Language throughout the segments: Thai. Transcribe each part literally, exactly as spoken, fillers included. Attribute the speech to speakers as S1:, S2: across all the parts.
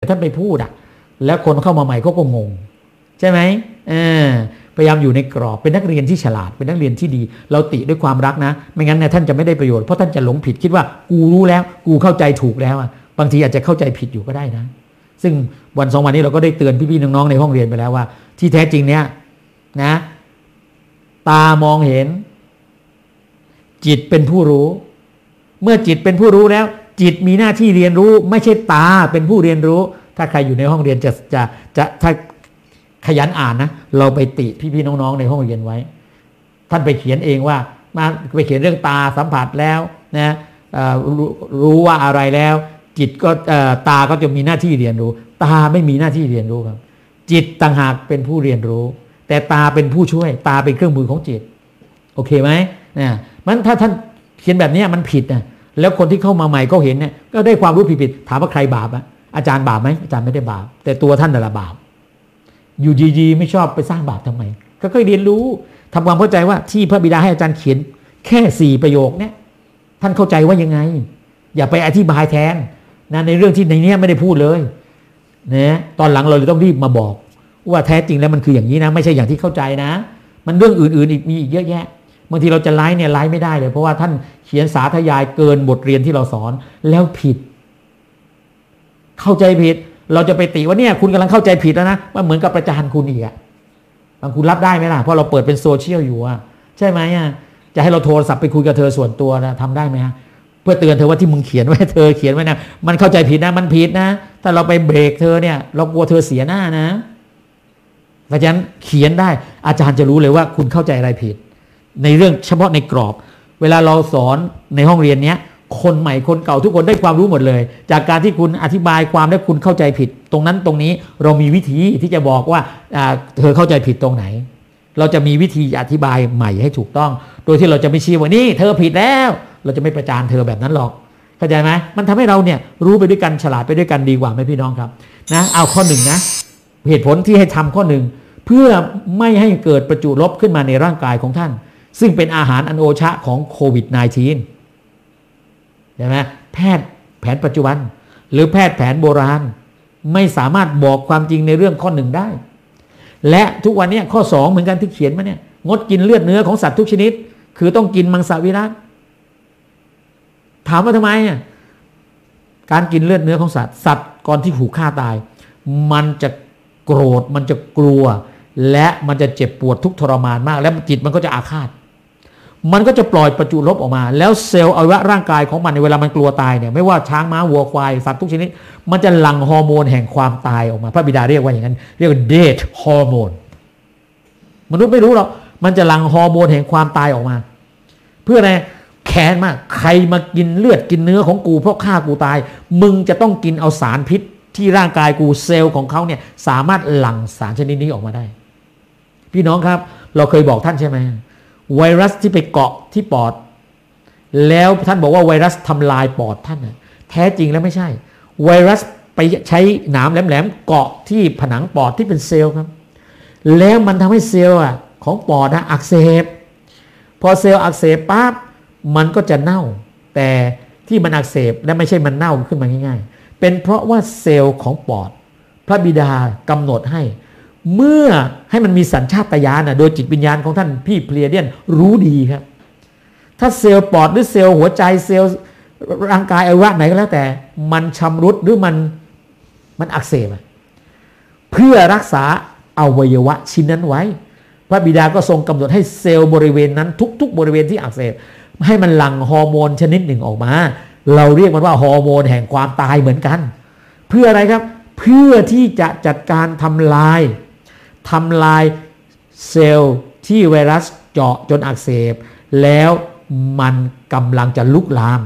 S1: ท่านไปพูดอ่ะแล้วคนเข้ามาใหม่เขาก็งงใช่ไหมเออพยายามอยู่ในกรอบเป็นนักเรียนที่ฉลาดเป็นนักเรียนที่ดีเราติด้วยความรักนะไม่งั้นเนี่ยท่านจะไม่ได้ประโยชน์เพราะท่านจะหลงผิดคิดว่ากูรู้แล้วกูเข้าใจถูกแล้วอ่ะบางทีอาจจะเข้าใจผิดอยู่ก็ได้นะซึ่งวันสองวันนี้เราก็ได้เตือนพี่ๆน้องๆในห้องเรียนไปแล้วว่าที่แท้จริงเนี่ยนะตามองเห็นจิตเป็นผู้รู้เมื่อจิตเป็นผู้รู้แล้วจิตมีหน้าที่เรียนรู้ไม่ใช่ตาเป็นผู้เรียนรู้ถ้าใครอยู่ในห้องเรียนจะจะจะถ้าขยันอ่านนะเราไปติพี่ๆน้องๆในห้องเรียนไว้ท่านไปเขียนเองว่ามาไปเขียนเรื่องตาสัมผัสแล้วนะรู้ว่าอะไรแล้วจิตก็ตาก็จะมีหน้าที่เรียนรู้ตาไม่มีหน้าที่เรียนรู้ครับจิตต่างหากเป็นผู้เรียนรู้แต่ตาเป็นผู้ช่วยตาเป็นเครื่องมือของจิตโอเคไหมเนี่ยมันถ้าท่านเขียนแบบนี้มันผิดนะแล้วคนที่เข้ามาใหม่ก็เห็นเนี่ยก็ได้ความรู้ผิดๆถามว่าใครบาปอ่ะอาจารย์บาปไหมอาจารย์ไม่ได้บาปแต่ตัวท่านน่ะบาปอยู่ดีๆไม่ชอบไปสร้างบาปทำไมก็ค่อยเรียนรู้ทำความเข้าใจว่าที่พระบิดาให้อาจารย์เขียนแค่สี่ประโยคเนี่ยท่านเข้าใจว่ายังไงอย่าไปอธิบายแทนนะในเรื่องที่ในนี้ไม่ได้พูดเลยนะตอนหลังเราเลยต้องรีบมาบอกว่าแท้จริงแล้วมันคืออย่างนี้นะไม่ใช่อย่างที่เข้าใจนะมันเรื่องอื่นๆอีกมีอีกเยอะแยะบางทีเราจะไลฟ์เนี่ยไลฟ์ไม่ได้เลยเพราะว่าท่านเขียนสาธยายเกินบทเรียนที่เราสอนแล้วผิดเข้าใจผิดเราจะไปติว่าเนี่ยคุณกำลังเข้าใจผิดแล้วนะว่าเหมือนกับประจานคุณอีกอะบางคุณรับได้ไหมล่ะเพราะเราเปิดเป็นโซเชียลอยู่อะใช่ไหมอะจะให้เราโทรศัพท์ไปคุยกับเธอส่วนตัวนะทำได้ไหมฮะเพื่อเตือนเธอว่าที่มึงเขียนไว้เธอเขียนไว้นะมันเข้าใจผิดนะมันผิดนะถ้าเราไปเบรกเธอเนี่ยเรากลัวเธอเสียหน้านะเพราะฉะนั้นเขียนได้อาจารย์จะรู้เลยว่าคุณเข้าใจอะไรผิดในเรื่องเฉพาะในกรอบเวลาเราสอนในห้องเรียนเนี้ยคนใหม่คนเก่าทุกคนได้ความรู้หมดเลยจากการที่คุณอธิบายความและคุณเข้าใจผิดตรงนั้นตรงนี้เรามีวิธีที่จะบอกว่าเธอเข้าใจผิดตรงไหนเราจะมีวิธีอธิบายใหม่ให้ถูกต้องโดยที่เราจะไม่ชี้ว่านี่เธอผิดแล้วเราจะไม่ประจานเธอแบบนั้นหรอกเข้าใจไหมมันทำให้เราเนี่ยรู้ไปด้วยกันฉลาดไปด้วยกันดีกว่าไหมพี่น้องครับนะเอาข้อหนึ่งนะเหตุผลที่ให้ทำข้อหนึ่งเพื่อไม่ให้เกิดประจุลบขึ้นมาในร่างกายของท่านซึ่งเป็นอาหารอันโอชะของโควิด สิบเก้า ใช่ไหมแพทย์แผนปัจจุบันหรือแพทย์แผนโบราณไม่สามารถบอกความจริงในเรื่องข้อหนึ่งได้และทุกวันนี้ข้อสองเหมือนกันที่เขียนมาเนี่ยงดกินเลือดเนื้อของสัตว์ทุกชนิดคือต้องกินมังสวิรัติถามว่าทำไมอ่ะการกินเลือดเนื้อของสัตว์สัตว์ก่อนที่ถูกฆ่าตายมันจะโกรธมันจะกลัวและมันจะเจ็บปวดทุกทรมานมากและจิตมันก็จะอาฆาตมันก็จะปล่อยประจุลบออกมาแล้วเซลล์อวัยวะร่างกายของมันในเวลามันกลัวตายเนี่ยไม่ว่าช้างม้าวัวควายสัตว์ทุกชนิดมันจะหลั่งฮอร์โมนแห่งความตายออกมาพระบิดาเรียกว่าอย่างนั้นเรียกว่าเดทฮอร์โมนมนุษย์ไม่รู้หรอกมันจะหลั่งฮอร์โมนแห่งความตายออกมาเพื่ออะไรแค้นมากใครมากินเลือดกินเนื้อของกูเพราะฆ่ากูตายมึงจะต้องกินเอาสารพิษที่ร่างกายกูเซลล์ของเขาเนี่ยสามารถหลั่งสารชนิดนี้ออกมาได้พี่น้องครับเราเคยบอกท่านใช่ไหมไวรัสที่ไปเกาะที่ปอดแล้วท่านบอกว่าไวรัสทำลายปอดท่านแท้จริงแล้วไม่ใช่ไวรัสไปใช้หนามแหลมๆเกาะที่ผนังปอดที่เป็นเซลล์ครับแล้วมันทำให้เซลล์ของปอดอักเสบพอเซลล์อักเสบปั๊บมันก็จะเน่าแต่ที่มันอักเสบและไม่ใช่มันเน่าขึ้นมาง่ายๆเป็นเพราะว่าเซลล์ของปอดพระบิดากำหนดให้เมื่อให้มันมีสัญชาตญาณนะโดยจิตวิญญาณของท่านพี่เพลียเดียนรู้ดีครับถ้าเซลล์ปอดหรือเซลล์หัวใจเซลล์ร่างกายอวัยวะไหนก็แล้วแต่มันชำรุดหรือมันมันอักเสบเพื่อรักษาอวัยวะชิ้นนั้นไว้พระบิดาก็ทรงกำหนดให้เซลล์บริเวณนั้นทุกๆบริเวณที่อักเสบให้มันหลั่งฮอร์โมนชนิดหนึ่งออกมาเราเรียกมันว่าฮอร์โมนแห่งความตายเหมือนกันเพื่ออะไรครับเพื่อที่จะจัดการทำลายทำลายเซลล์ที่ไวรัสเจาะจนอักเสบแล้วมันกำลังจะลุกลาม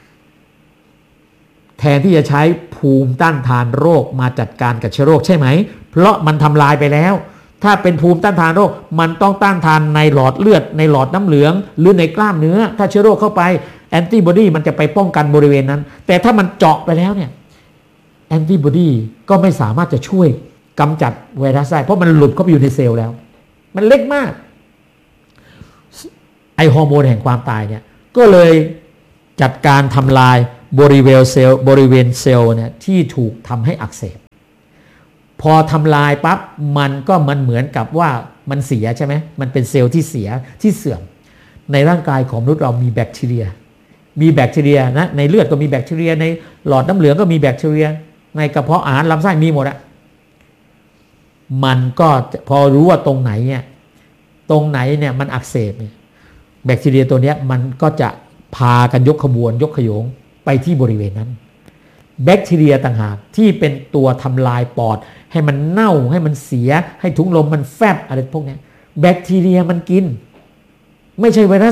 S1: แทนที่จะใช้ภูมิต้านทานโรคมาจัดการกับเชื้อโรคใช่ไหมเพราะมันทำลายไปแล้วถ้าเป็นภูมิต้านทานโรคมันต้องต้านทานในหลอดเลือดในหลอดน้ำเหลืองหรือในกล้ามเนื้อถ้าเชื้อโรคเข้าไปแอนติบอดีมันจะไปป้องกันบริเวณนั้นแต่ถ้ามันเจาะไปแล้วเนี่ยแอนติบอดีก็ไม่สามารถจะช่วยกำจัดไวรัสได้เพราะมันหลุดเข้าไปอยู่ในเซลล์แล้วมันเล็กมากไอฮอร์โมนแห่งความตายเนี่ยก็เลยจัดการทำลายบริเวณเซลล์บริเวณเซลล์เนี่ยที่ถูกทำให้อักเสบพอทำลายปั๊บมันก็มันเหมือนกับว่ามันเสียใช่ไหมมันเป็นเซลล์ที่เสียที่เสื่อมในร่างกายของมนุษย์เรามีแบคทีเรียมีแบคทีเรียนะในเลือดก็มีแบคทีเรียในหลอดน้ำเหลืองก็มีแบคทีเรียในกระเพาะอาหารลำไส้มีหมดอะมันก็พอรู้ว่าตรงไหนเนี่ยตรงไหนเนี่ยมันอักเสบเนี่ยแบคทีเรียตัวนี้มันก็จะพากันยกขบวนยกขยงไปที่บริเวณนั้นแบคทีเรียต่างหากที่เป็นตัวทำลายปอดให้มันเน่าให้มันเสียให้ถุงลมมันแฟบอะไรพวกนี้แบคทีเรียมันกินไม่ใช่ไวรัส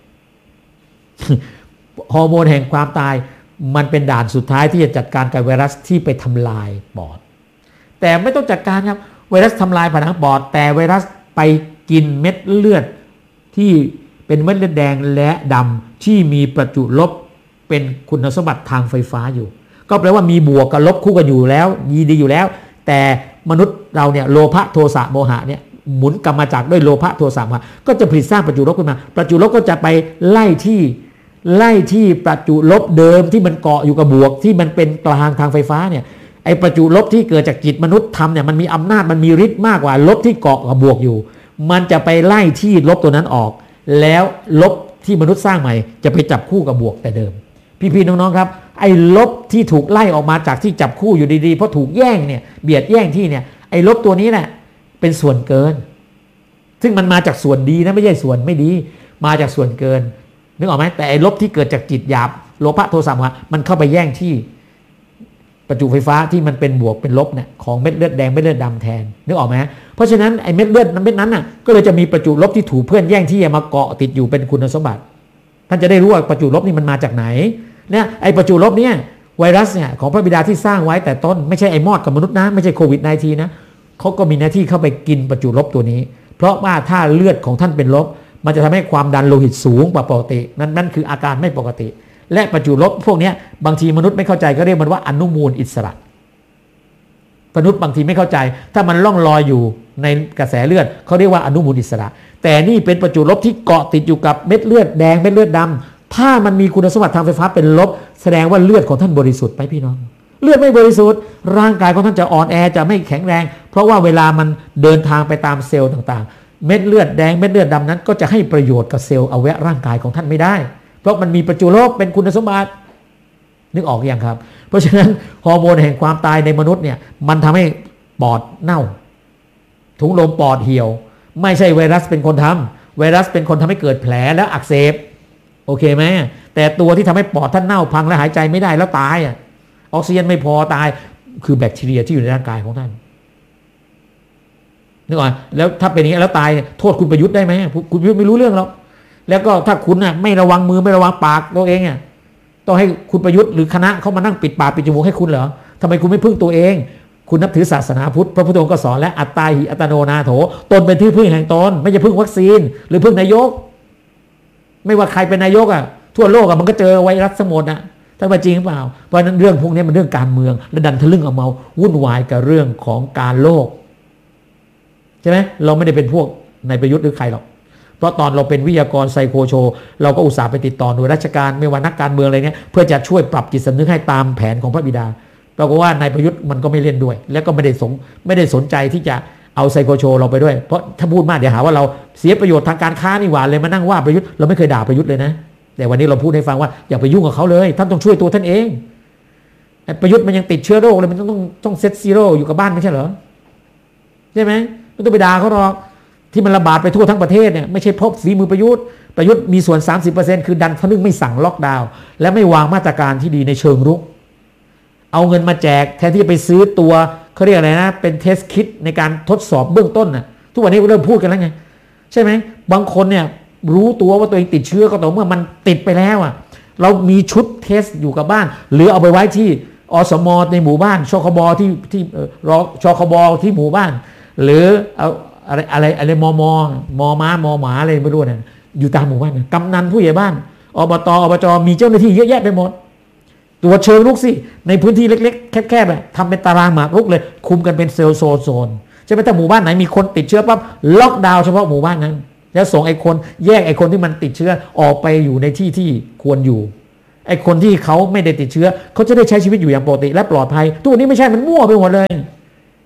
S1: ฮอร์โมนแห่งความตายมันเป็นด่านสุดท้ายที่จะจัดการกับไวรัสที่ไปทำลายปอดแต่ไม่ต้องจัดการครับไวรัสทำลายผนังปอดแต่ไวรัสไปกินเม็ดเลือดที่เป็นเม็ดเลือดแดงและดำที่มีประจุลบเป็นคุณสมบัติทางไฟฟ้าอยู่ก็แปลว่ามีบวกกับลบคู่กันอยู่แล้วยีดีอยู่แล้วแต่มนุษย์เราเนี่ยโลภะโทสะโมหะเนี่ยหมุนกรรมจักรด้วยโลภะโทสะโมหะก็จะผลิตสร้างประจุลบขึ้นมาประจุลบก็จะไปไล่ที่ไล่ที่ประจุลบเดิมที่มันเกาะอยู่กับบวกที่มันเป็นกลางทางไฟฟ้าเนี่ยไอประจุลบที่เกิดจากจิตมนุษย์ทำเนี่ยมันมีอำนาจมันมีฤทธิ์มากกว่าลบที่เกาะกับบวกอยู่มันจะไปไล่ที่ลบตัวนั้นออกแล้วลบที่มนุษย์สร้างใหม่จะไปจับคู่กับบวกแต่เดิมพี่ๆน้องๆครับไอ้ลบที่ถูกไล่ออกมาจากที่จับคู่อยู่ดีๆเพราะถูกแย่งเนี่ยเบียดแย่งที่เนี่ยไอ้ลบตัวนี้แหละเป็นส่วนเกินซึ่งมันมาจากส่วนดีนะไม่ใช่ส่วนไม่ดีมาจากส่วนเกินนึกออกไหมแต่ไอ้ลบที่เกิดจากจิตหยาบโลภะโทสะโมหะมันเข้าไปแย่งที่ประจุไฟฟ้าที่มันเป็นบวกเป็นลบเนี่ยของเม็ดเลือดแดงเม็ดเลือดดำแทนนึกออกไหมเพราะฉะนั้นไอ้เม็ดเลือดนั้นเม็ดนั้นน่ะก็เลยจะมีประจุลบที่ถูกเพื่อนแย่งที่มาเกาะติดอยู่เป็นคุณสมบัติท่านจะได้รู้ว่าประจุลบนี่มันมาจากไหนเนี่ยไอ้ประจุลบเนี่ยไวรัสเนี่ยของพระบิดาที่สร้างไว้แต่ต้นไม่ใช่ไอ้มอดกับมนุษย์นะไม่ใช่โควิด สิบเก้า นะเขาก็มีหน้าที่เข้าไปกินประจุลบตัวนี้เพราะว่าถ้าเลือดของท่านเป็นลบมันจะทำให้ความดันโลหิตสูงกว่าปกตินั่นนั่นคืออาการไม่ปกติและประจุลบพวกนี้บางทีมนุษย์ไม่เข้าใจก็เรียกมันว่าอนุมูลอิสระมนุษย์บางทีไม่เข้าใจถ้ามันล่องลอยอยู่ในกระแสเลือดเขาเรียกว่าอนุมูลอิสระแต่นี่เป็นประจุลบที่เกาะติดอยู่กับเม็ดเลือดแดงเม็ดเลือดดำถ้ามันมีคุณสมบัติทางไฟฟ้าเป็นลบแสดงว่าเลือดของท่านบริสุทธิ์ไปพี่น้องเลือดไม่บริสุทธิ์ร่างกายของท่านจะอ่อนแอจะไม่แข็งแรงเพราะว่าเวลามันเดินทางไปตามเซลล์ต่างๆเม็ดเลือดแดงเม็ดเลือดดำนั้นก็จะให้ประโยชน์กับเซลล์อวัยวะร่างกายของท่านไม่ได้เพราะมันมีประจุลบเป็นคุณสมบัตินึกออกยังครับเพราะฉะนั้นฮอร์โมนแห่งความตายในมนุษย์เนี่ยมันทำให้ปอดเน่าถุงลมปอดเหี่ยวไม่ใช่ไวรัสเป็นคนทำไวรัสเป็นคนทำให้เกิดแผลและอักเสบโอเคไหมแต่ตัวที่ทำให้ปอดท่านเน่าพังและหายใจไม่ได้แล้วตายอ่ะออกซิเจนไม่พอตายคือแบคทีเรียที่อยู่ในร่างกายของท่านนึกออกแล้วถ้าเป็นอย่างนี้แล้วตายโทษคุณประยุทธ์ได้ไหมคุณประยุทธ์ไม่รู้เรื่องหรอกแล้วก็ถ้าคุณน่ะไม่ระวังมือไม่ระวังปากตัวเองอ่ะต้องให้คุณประยุทธ์หรือคณะเขามานั่งปิดปากปิดจมูกให้คุณเหรอทำไมคุณไม่พึ่งตัวเองคุณนับถือศาสนาพุทธพระพุทธองค์ก็สอนและอัตตาหิอัตโนนาโถตนเป็นที่พึ่งแห่งตนไม่ใช่พึ่งวัคซีนหรือพึ่งนายกไม่ว่าใครเป็นนายกอ่ะทั่วโลกอ่ะมันก็เจอไวรัสสมดอ่ะถ้าเป็นจริงหรือเปล่าเพราะนั้นเรื่องพวกนี้มันเรื่องการเมืองและดันทะลึ่งเอาเมาวุ่นวายกับเรื่องของการโลกใช่ไหมเราไม่ได้เป็นพวกนายประยุทธ์หรือใครหรอกเพราะตอนเราเป็นวิทยากรไซโคโชเราก็อุตส่าห์ไปติดต่อหน่วยราชการไม่ว่านักการเมืองอะไรเนี้ยเพื่อจะช่วยปรับจิตสำนึกให้ตามแผนของพระบิดาปรากฏว่านายประยุทธ์มันก็ไม่เล่นด้วยแล้วก็ไม่ได้สนไม่ได้สนใจที่จะเอาไซโคโชเราไปด้วยเพราะถ้าพูดมากเดี๋ยวหาว่าเราเสียประโยชน์ทางการค้านี่หว่าเลยมานั่งว่าประยุทธ์เราไม่เคยด่าประยุทธ์เลยนะแต่วันนี้เราพูดให้ฟังว่าอย่าไปยุ่งกับเขาเลยท่านต้องช่วยตัวท่านเองประยุทธ์มันยังติดเชื้อโรคเลยมันต้องต้องต้องเซตซีโร่อยู่กับบ้านไม่ใช่เหรอใช่ไหมไม่ต้องไปด่าเขาหรอกที่มันระบาดไปทั่วทั้งประเทศเนี่ยไม่ใช่เพราะฝีมือประยุทธ์ประยุทธ์มีส่วน สามสิบเปอร์เซ็นต์ คือดันทะลึ่งไม่สั่งล็อกดาวน์และไม่วางมาตรการที่ดีในเชิงรุกเอาเงินมาแจกแทนที่จะไปซื้อตัวเขาเรียกอะไรนะเป็นเทสคิดในการทดสอบเบื้องต้นน่ะทุกวันนี้เริ่มพูดกันแล้วไงใช่ไหมบางคนเนี่ยรู้ตัวว่าตัวเองติดเชื้อก็ต่อเมื่อมันติดไปแล้วอ่ะเรามีชุดเทสอยู่กับบ้านหรือเอาไปไว้ที่อสมในหมู่บ้านชคบที่ที่รอชคบที่หมู่บ้านหรือเอาอะไรอะไรอะไรมมมม้ามหมาอะไรไม่รู้เนี่ยอยู่ตามหมู่บ้านกำนันผู้ใหญ่บ้านอบตอบจมีเจ้าหน้าที่เยอะแยะไปหมดตัวเชิงลุกสิในพื้นที่เล็กๆแคบๆแบบทำเป็นตารางหมากรุกเลยคุมกันเป็นเซลล์โซนโซนใช่ไหมถ้าหมู่บ้านไหนมีคนติดเชื้อปั๊บล็อกดาวน์เฉพาะหมู่บ้านนั้นแล้วส่งไอ้คนแยกไอ้คนที่มันติดเชื้อออกไปอยู่ในที่ที่ควรอยู่ไอ้คนที่เขาไม่ได้ติดเชื้อเขาจะได้ใช้ชีวิตอยู่อย่างปกติและปลอดภัยตัวนี้ไม่ใช่มันมั่วไปหมดเลย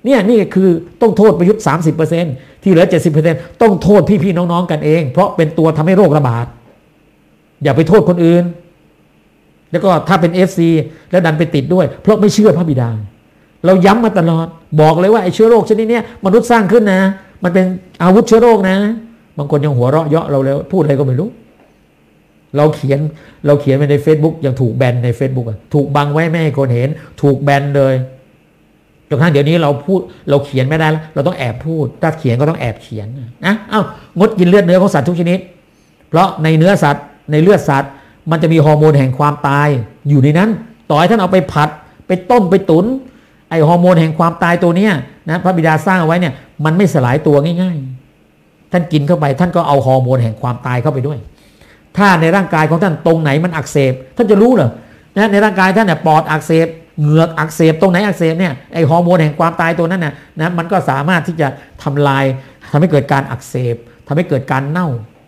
S1: เนี่ยนี่คือต้องโทษประยุทธ์ สามสิบเปอร์เซ็นต์ ที่เหลือ เจ็ดสิบเปอร์เซ็นต์ ต้องโทษพี่ๆน้องๆกันเองเพราะเป็นตัวทำให้โรคระบาดอย่าไปโทษคนอื่นแล้วก็ถ้าเป็น เอฟ ซี แล้วดันไปติดด้วยเพราะไม่เชื่อพระบิดาเราย้ำมาตลอดบอกเลยว่าไอ้เชื้อโรคชนิดนี้มนุษย์สร้างขึ้นนะมันเป็นอาวุธเชื้อโรคนะบางคนยังหัวเราะเยาะเราเลยพูดอะไรก็ไม่รู้เราเขียนเราเขียนไปใน Facebook ยังถูกแบนใน Facebook อ่ะถูกบังไว้ไม่ให้คนเห็นถูกแบนเลยจนกระทั่งเดี๋ยวนี้เราพูดเราเขียนไม่ได้แล้วเราต้องแอบพูดถ้าเขียนก็ต้องแอบเขียนนะเอ้างดกินเลือดเนื้อของสัตว์ทุกชนิดเพราะในเนื้อสัตว์ในเลือดสัตว์มันจะมีฮอร์โมนแห่งความตายอยู่ในนั้นต่อให้ท่านเอาไปผัดไปต้มไปตุ๋นไอฮอร์โมนแห่งความตายตัวเนี้ยนะพระบิดาสร้างเอาไว้เนี่ยมันไม่สลายตัวง่ายๆท่านกินเข้าไปท่านก็เอาฮอร์โมนแห่งความตายเข้าไปด้วยถ้าในร่างกายของท่านตรงไหนมันอักเสบท่านจะรู้เหรอนะในร่างกายท่านเนี่ยปอดอักเสบเหงือกอักเสบตรงไหนอักเสบเนี่ยไอฮอร์โมนแห่งความตายตัวนั้นนะนะมันก็สามารถที่จะทำลายทำให้เกิดการอักเสบทำให้เกิดการเน่า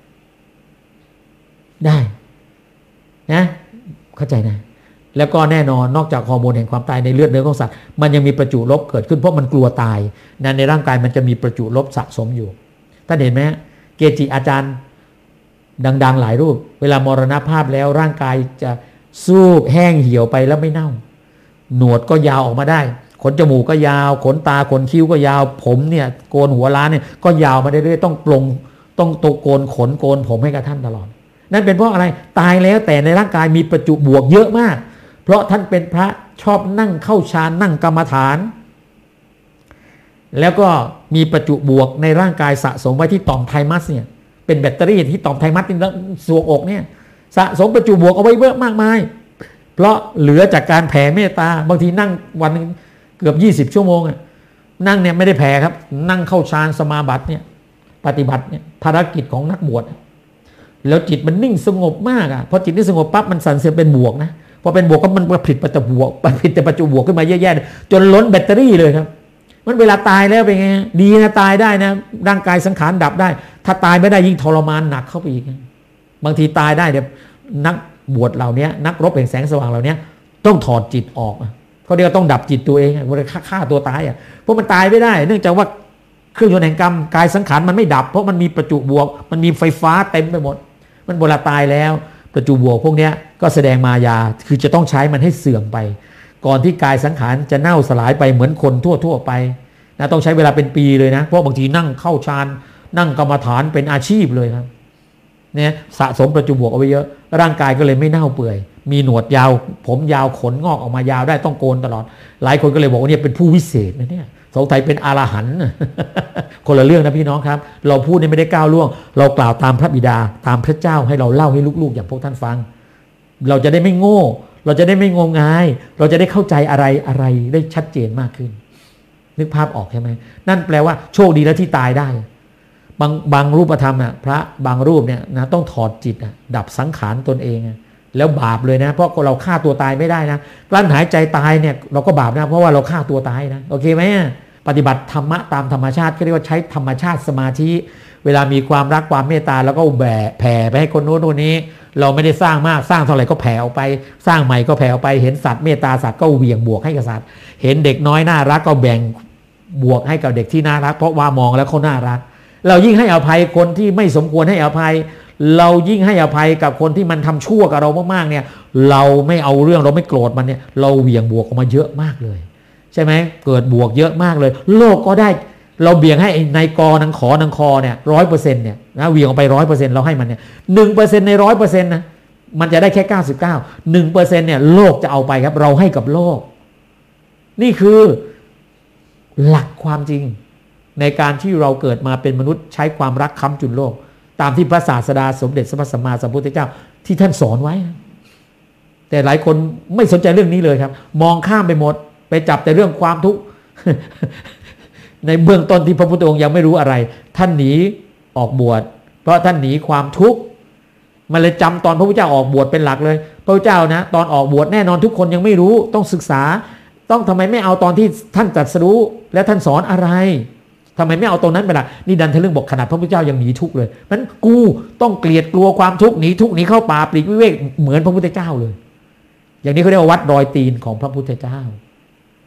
S1: ได้นะเข้าใจนะแล้วก็แน่นอนนอกจากฮอร์โมนแห่งความตายในเลือดเนื้อของสัตว์มันยังมีประจุลบเกิดขึ้นเพราะมันกลัวตายนะในร่างกายมันจะมีประจุลบสะสมอยู่ท่านเห็นไหมเกจิอาจารย์ดังๆหลายรูปเวลามรณภาพแล้วร่างกายจะสูบแห้งเหี่ยวไปแล้วไม่เน่าหนวดก็ยาวออกมาได้ขนจมูกก็ยาวขนตาขนคิ้วก็ยาวผมเนี่ยโกนหัวล้านเนี่ยก็ยาวมาเรื่อยๆต้องปลงต้องตกโกนขนโกนผมให้กับท่านตลอดนั่นเป็นเพราะอะไรตายแล้วแต่ในร่างกายมีประจุบวกเยอะมากเพราะท่านเป็นพระชอบนั่งเข้าฌานนั่งกรรมฐานแล้วก็มีประจุบวกในร่างกายสะสมไว้ที่ต่อมไทมัสเนี่ยเป็นแบตเตอรี่ที่ต่อมไทมัสที่สวงอกเนี่ยสะสมประจุบวกเอาไว้เยอะมากมายเพราะเหลือจากการแผ่เมตตาบางทีนั่งวันนึงเกือบยี่สิบชั่วโมงอ่ะนั่งเนี่ยไม่ได้แผ่ครับนั่งเข้าฌานสมาบัติเนี่ยปฏิบัติเนี่ยภารกิจของนักบวชแล้วจิตมันนิ่งสงบมากอ่ะพอจิตนิ่งสงบปั๊บมันสั่นเสียเป็นบวกนะพอเป็นบวกก็มันผลิตประจุบวกผลิตแต่ประจุบวกขึ้นมาเยอะแยะจนล้นแบตเตอรี่เลยครับมันเวลาตายแล้วเป็นไงดีนะตายได้นะร่างกายสังขารดับได้ถ้าตายไม่ได้ยิ่งทรมานหนักเข้าไปอีกบางทีตายได้เดี๋ยวนักบวชเหล่านี้นักรบแห่งแสงสว่างเหล่านี้ต้องถอดจิตออกเขาเรียกว่าต้องดับจิตตัวเองเวลาฆ่าตัวตายอ่ะเพราะมันตายไม่ได้เนื่องจากว่าเครื่องยนต์แห่งกรรมกายสังขารมันไม่ดับเพราะมันมีประจุบวกมันมีไฟฟ้าเต็มไปหมดมันเวลาตายแล้วประจุบวกพวกนี้ก็แสดงมายาคือจะต้องใช้มันให้เสื่อมไปก่อนที่กายสังขารจะเน่าสลายไปเหมือนคนทั่วๆไปนะต้องใช้เวลาเป็นปีเลยนะเพราะบางทีนั่งเข้าฌานนั่งกรรมฐานเป็นอาชีพเลยครับเนี่ยสะสมประจุบวกเอาไว้เยอะร่างกายก็เลยไม่เน่าเปื่อยมีหนวดยาวผมยาวขนงอกออกมายาวได้ต้องโกนตลอดหลายคนก็เลยบอกว่าเนี่ยเป็นผู้วิเศษนะเนี่ยสงสัยเป็นอรหันต์ คนละเรื่องนะพี่น้องครับเราพูดนี่ไม่ได้ก้าวล่วงเรากล่าวตามพระบิดาตามพระเจ้าให้เราเล่าให้ลูกๆอย่างพวกท่านฟังเราจะได้ไม่โง่เราจะได้ไม่งมงายเราจะได้เข้าใจอะไรอะไรได้ชัดเจนมากขึ้นนึกภาพออกใช่ไหมนั่นแปลว่าโชคดีแล้วที่ตายได้บางบางรูปธรรมน่ะพระบางรูปเนี่ยนะต้องถอดจิตดับสังขารตนเองแล้วบาปเลยนะเพราะเราฆ่าตัวตายไม่ได้นะกลั้นหายใจตายเนี่ยเราก็บาปนะเพราะว่าเราฆ่าตัวตายนะโอเคไหมปฏิบัติธรรมะตามธรรมชาติก็เรียกว่าใช้ธรรมชาติสมาธิเวลามีความรักความเมตตาแล้วก็แผ่แผ่ไปให้คนโน้นคนนี้เราไม่ได้สร้างมากสร้างเท่าไหร่ก็แผ่ออกไปสร้างใหม่ก็แผ่ออกไปเห็นสัตว์เมตตาสัตว์ก็เหวี่ยงบวกให้กับสัตว์เห็นเด็กน้อยน่ารักก็แบ่งบวกให้กับเด็กที่น่ารักเพราะว่ามองแล้วเขาน่ารักเรายิ่งให้อภัยคนที่ไม่สมควรให้อภัยเรายิ่งให้อภัยกับคนที่มันทำชั่วกับเรามากๆเนี่ยเราไม่เอาเรื่องเราไม่โกรธมันเนี่ยเราเหวี่ยงบวกออกมาเยอะมากเลยใช่ไหมเกิดบวกเยอะมากเลยโลกก็ได้เราเบี่ยงให้ในกอนังขอนังคอเนี่ยร้อยเปอร์เซ็นต์เนี่ยนะเบี่ยงออกไปร้อยเปอร์เซ็นต์เราให้มันเนี่ยหนึ่งเปอร์เซ็นต์ในร้อยเปอร์เซ็นต์นะมันจะได้แค่เก้าสิบเก้าหนึ่งเปอร์เซ็นต์เนี่ยโลกจะเอาไปครับเราให้กับโลกนี่คือหลักความจริงในการที่เราเกิดมาเป็นมนุษย์ใช้ความรักค้ำจุนโลกตามที่พระศาสดาสมเด็จพระสัมมาสัมพุทธเจ้าที่ท่านสอนไว้แต่หลายคนไม่สนใจเรื่องนี้เลยครับมองข้ามไปหมดไปจับแต่เรื่องความทุกข์ ในเบื้องต้นที่พระพุทธองค์ยังไม่รู้อะไรท่านหนีออกบวชเพราะท่านหนีความทุกข์มันเลยจำตอนพระพุทธเจ้าออกบวชเป็นหลักเลยพระพุทธเจ้านะตอนออกบวชแน่นอนทุกคนยังไม่รู้ต้องศึกษาต้องทำไมไม่เอาตอนที่ท่านตรัสรู้และท่านสอนอะไรทำไมไม่เอาตรงนั้นไปล่ะนี่ดันทะลึ่งบอกขนาดพระพุทธเจ้ายังหนีทุกข์เลยนั้นกูต้องเกลียดกลัวความทุกข์หนีทุกข์หนีเข้าป่าปลีกวิเวกเหมือนพระพุทธเจ้าเลยอย่างนี้เขาเรียกว่าวัดรอยตีนของพระพุทธเจ้า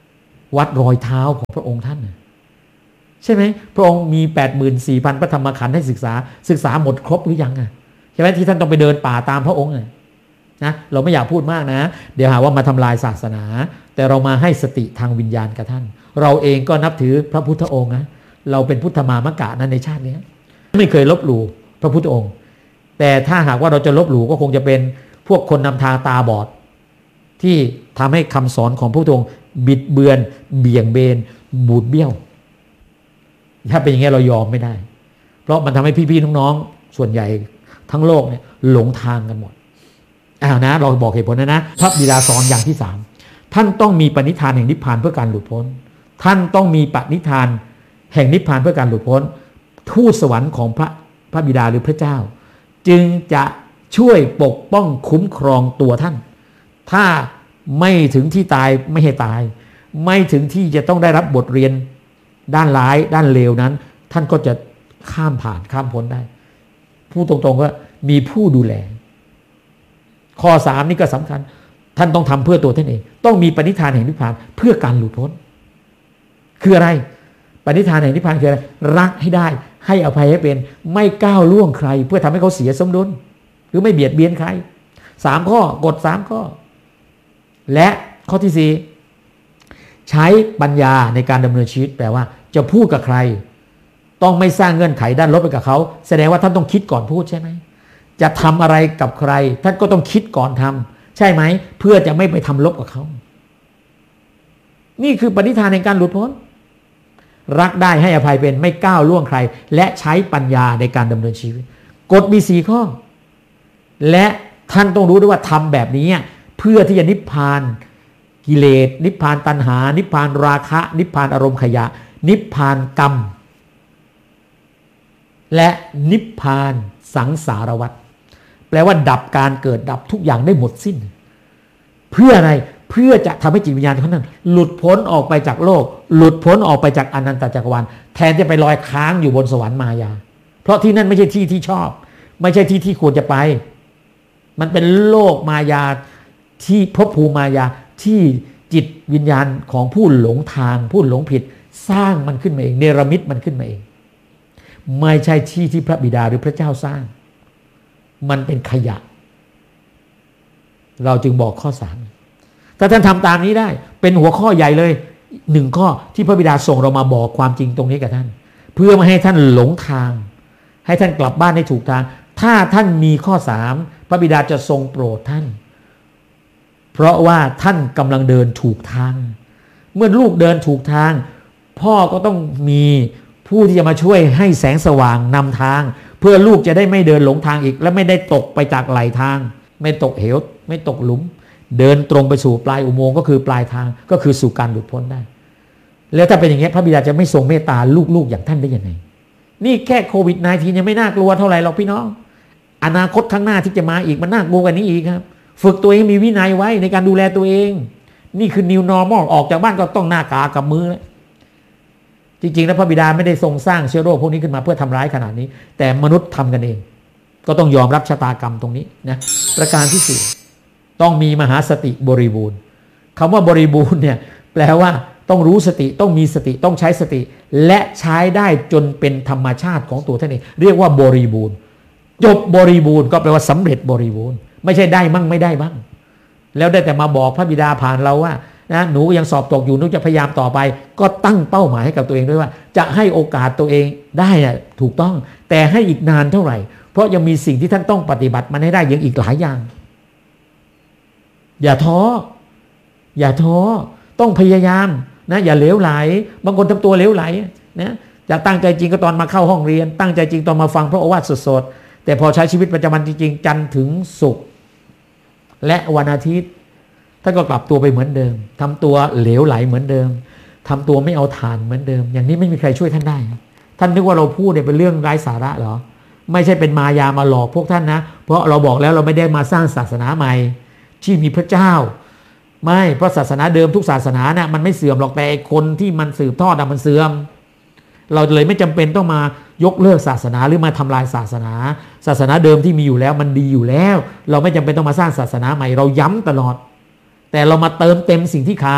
S1: วัดรอยเท้าของพระองค์ท่านใช่ไหมพระองค์มี แปดหมื่นสี่พัน พระธรรมขันธ์ให้ศึกษาศึกษาหมดครบหรือยังอ่ะใช่ไหมที่ท่านต้องไปเดินป่าตามพระองค์นะเราไม่อยากพูดมากนะเดี๋ยวหาว่ามาทำลายศาสนาแต่เรามาให้สติทางวิญญาณกับท่านเราเองก็นับถือพระพุทธองค์นะเราเป็นพุทธมามกะนั้นในชาตินี้ไม่เคยลบหลู่พระพุทธองค์แต่ถ้าหากว่าเราจะลบหลู่ก็คงจะเป็นพวกคนนำทางตาบอดที่ทำให้คำสอนของพระพุทธองค์บิดเบือนเบี่ยงเบนบูดเบี้ยวถ้าเป็นอย่างนี้เรายอมไม่ได้เพราะมันทำให้พี่ๆน้องๆส่วนใหญ่ทั้งโลกเนี่ยหลงทางกันหมดอ้าวนะเราบอกเหตุผลนะนะพระบิดาสอนอย่างที่สามท่านต้องมีปณิธานแห่งนิพพานเพื่อการหลุดพ้นท่านต้องมีปณิธานแห่งนิพพานเพื่อการหลุดพ้นทูตสวรรค์ของพระพระบิดาหรือพระเจ้าจึงจะช่วยปกป้องคุ้มครองตัวท่านถ้าไม่ถึงที่ตายไม่ให้ตายไม่ถึงที่จะต้องได้รับบทเรียนด้านร้ายด้านเลวนั้นท่านก็จะข้ามผ่านข้ามพ้นได้พูดตรงๆว่ามีผู้ดูแลข้อสามนี่ก็สำคัญท่านต้องทำเพื่อตัวท่านเองต้องมีปณิธานแห่งนิพพานเพื่อการหลุดพ้นคืออะไรปณิธานแห่งนิพพานคืออะไรรักให้ได้ให้อภัยให้เป็นไม่ก้าวล่วงใครเพื่อทำให้เขาเสียสมดุลหรือไม่เบียดเบียนใครสามข้อกฎสามข้อและข้อที่สี่ใช้ปัญญาในการดำเนินชีวิตแปลว่าจะพูดกับใครต้องไม่สร้างเงื่อนไขด้านลบไปกับเขาแสดงว่าท่านต้องคิดก่อนพูดใช่ไหมจะทำอะไรกับใครท่านก็ต้องคิดก่อนทำใช่ไหมเพื่อจะไม่ไปทำลบกับเขานี่คือปณิธานในการหลุดพ้นรักได้ให้อภัยเป็นไม่ก้าวล่วงใครและใช้ปัญญาในการดำเนินชีวิตกฎมีสี่ข้อและท่านต้องรู้ด้วยว่าทำแบบนี้เพื่อที่จะนิพพานกิเลสนิพพานตัณหานิพพานราคะนิพพานอารมณ์ขยะนิพพานกรรมและนิพพานสังสารวัฏแปลว่าดับการเกิดดับทุกอย่างได้หมดสิ้นเพื่ออะไรเพื่อจะทำให้จิตวิญญาณเขานั้นหลุดพ้นออกไปจากโลกหลุดพ้นออกไปจากอนันตจักรวาลแทนจะไปลอยค้างอยู่บนสวรรค์มายาเพราะที่นั่นไม่ใช่ที่ที่ชอบไม่ใช่ที่ที่ควรจะไปมันเป็นโลกมายาที่ภพภูมิมายาที่จิตวิญญาณของผู้หลงทางผู้หลงผิดสร้างมันขึ้นมาเองเนรมิตมันขึ้นมาเองไม่ใช่ที่ที่พระบิดาหรือพระเจ้าสร้างมันเป็นขยะเราจึงบอกข้อสามถ้าท่านทำตามนี้ได้เป็นหัวข้อใหญ่เลยหนึ่งข้อที่พระบิดาส่งเรามาบอกความจริงตรงนี้กับท่านเพื่อไม่ให้ท่านหลงทางให้ท่านกลับบ้านได้ถูกทางถ้าท่านมีข้อสามพระบิดาจะทรงโปรดท่านเพราะว่าท่านกำลังเดินถูกทางเมื่อลูกเดินถูกทางพ่อก็ต้องมีผู้ที่จะมาช่วยให้แสงสว่างนำทางเพื่อลูกจะได้ไม่เดินหลงทางอีกและไม่ได้ตกไปจากไหลทางไม่ตกเหวไม่ตกหลุมเดินตรงไปสู่ปลายอุโมงค์ก็คือปลายทางก็คือสู่การหลุดพ้นได้แล้วถ้าเป็นอย่างนี้พระบิดาจะไม่ทรงเมตตาลูกๆอย่างท่านได้ยังไงนี่แค่โควิด สิบเก้า ยังไม่น่ากลัวเท่าไหร่หรอกพี่น้องอนาคตข้างหน้าที่จะมาอีกมันน่ากลัวกว่านี้อีกครับฝึกตัวเองมีวินัยไว้ในการดูแลตัวเองนี่คือ new normal ออกจากบ้านก็ต้องหน้ากากกับมือจริงๆแล้วพระบิดาไม่ได้ทรงสร้างเชื้อโรคพวกนี้ขึ้นมาเพื่อทำร้ายขนาดนี้แต่มนุษย์ทำกันเองก็ต้องยอมรับชะตากรรมตรงนี้นะประการที่สี่ต้องมีมหาสติบริบูรณ์คำว่าบริบูรณ์เนี่ยแปลว่าต้องรู้สติต้องมีสติต้องใช้สติและใช้ได้จนเป็นธรรมชาติของตัวท่านเองเรียกว่าบริบูรณ์จบบริบูรณ์ก็แปลว่าสำเร็จบริบูรณ์ไม่ใช่ได้มั่งไม่ได้บ้างแล้วได้แต่มาบอกพระบิดาผ่านเราว่านะหนูยังสอบตกอยู่หนูจะพยายามต่อไปก็ตั้งเป้าหมายให้กับตัวเองด้วยว่าจะให้โอกาสตัวเองได้นะถูกต้องแต่ให้อีกนานเท่าไหร่เพราะยังมีสิ่งที่ท่านต้องปฏิบัติมันให้ได้ยังอีกหลายอย่างอย่าท้ออย่าท้อต้องพยายามนะอย่าเหลวไหลบางคนทำตัวเหลวไหลนะจะตั้งใจจริงก็ตอนมาเข้าห้องเรียนตั้งใจจริงตอนมาฟังพระโอวาทสดๆแต่พอใช้ชีวิตประจำวันจริงๆจันทร์ถึงศุกร์และวันอาทิตย์ท่านก็กลับตัวไปเหมือนเดิมทำตัวเหลวไหลเหมือนเดิมทำตัวไม่เอาทานเหมือนเดิมอย่างนี้ไม่มีใครช่วยท่านได้ท่านนึกว่าเราพูดเนี่ยเป็นเรื่องไร้สาระเหรอไม่ใช่เป็นมายามาหลอกพวกท่านนะเพราะเราบอกแล้วเราไม่ได้มาสร้างศาสนาใหม่ที่มีพระเจ้าไม่เพราะศาสนาเดิมทุกศาสนาเนี่ยมันไม่เสื่อมหรอกแต่คนที่มันสืบทอดอะมันเสื่อมเราเลยไม่จำเป็นต้องมายกเลิกศาสนาหรือมาทำลายศาสนาศาสนาเดิมที่มีอยู่แล้วมันดีอยู่แล้วเราไม่จำเป็นต้องมาสร้างศาสนาใหม่เราย้ำตลอดแต่เรามาเติมเต็มสิ่งที่ขาด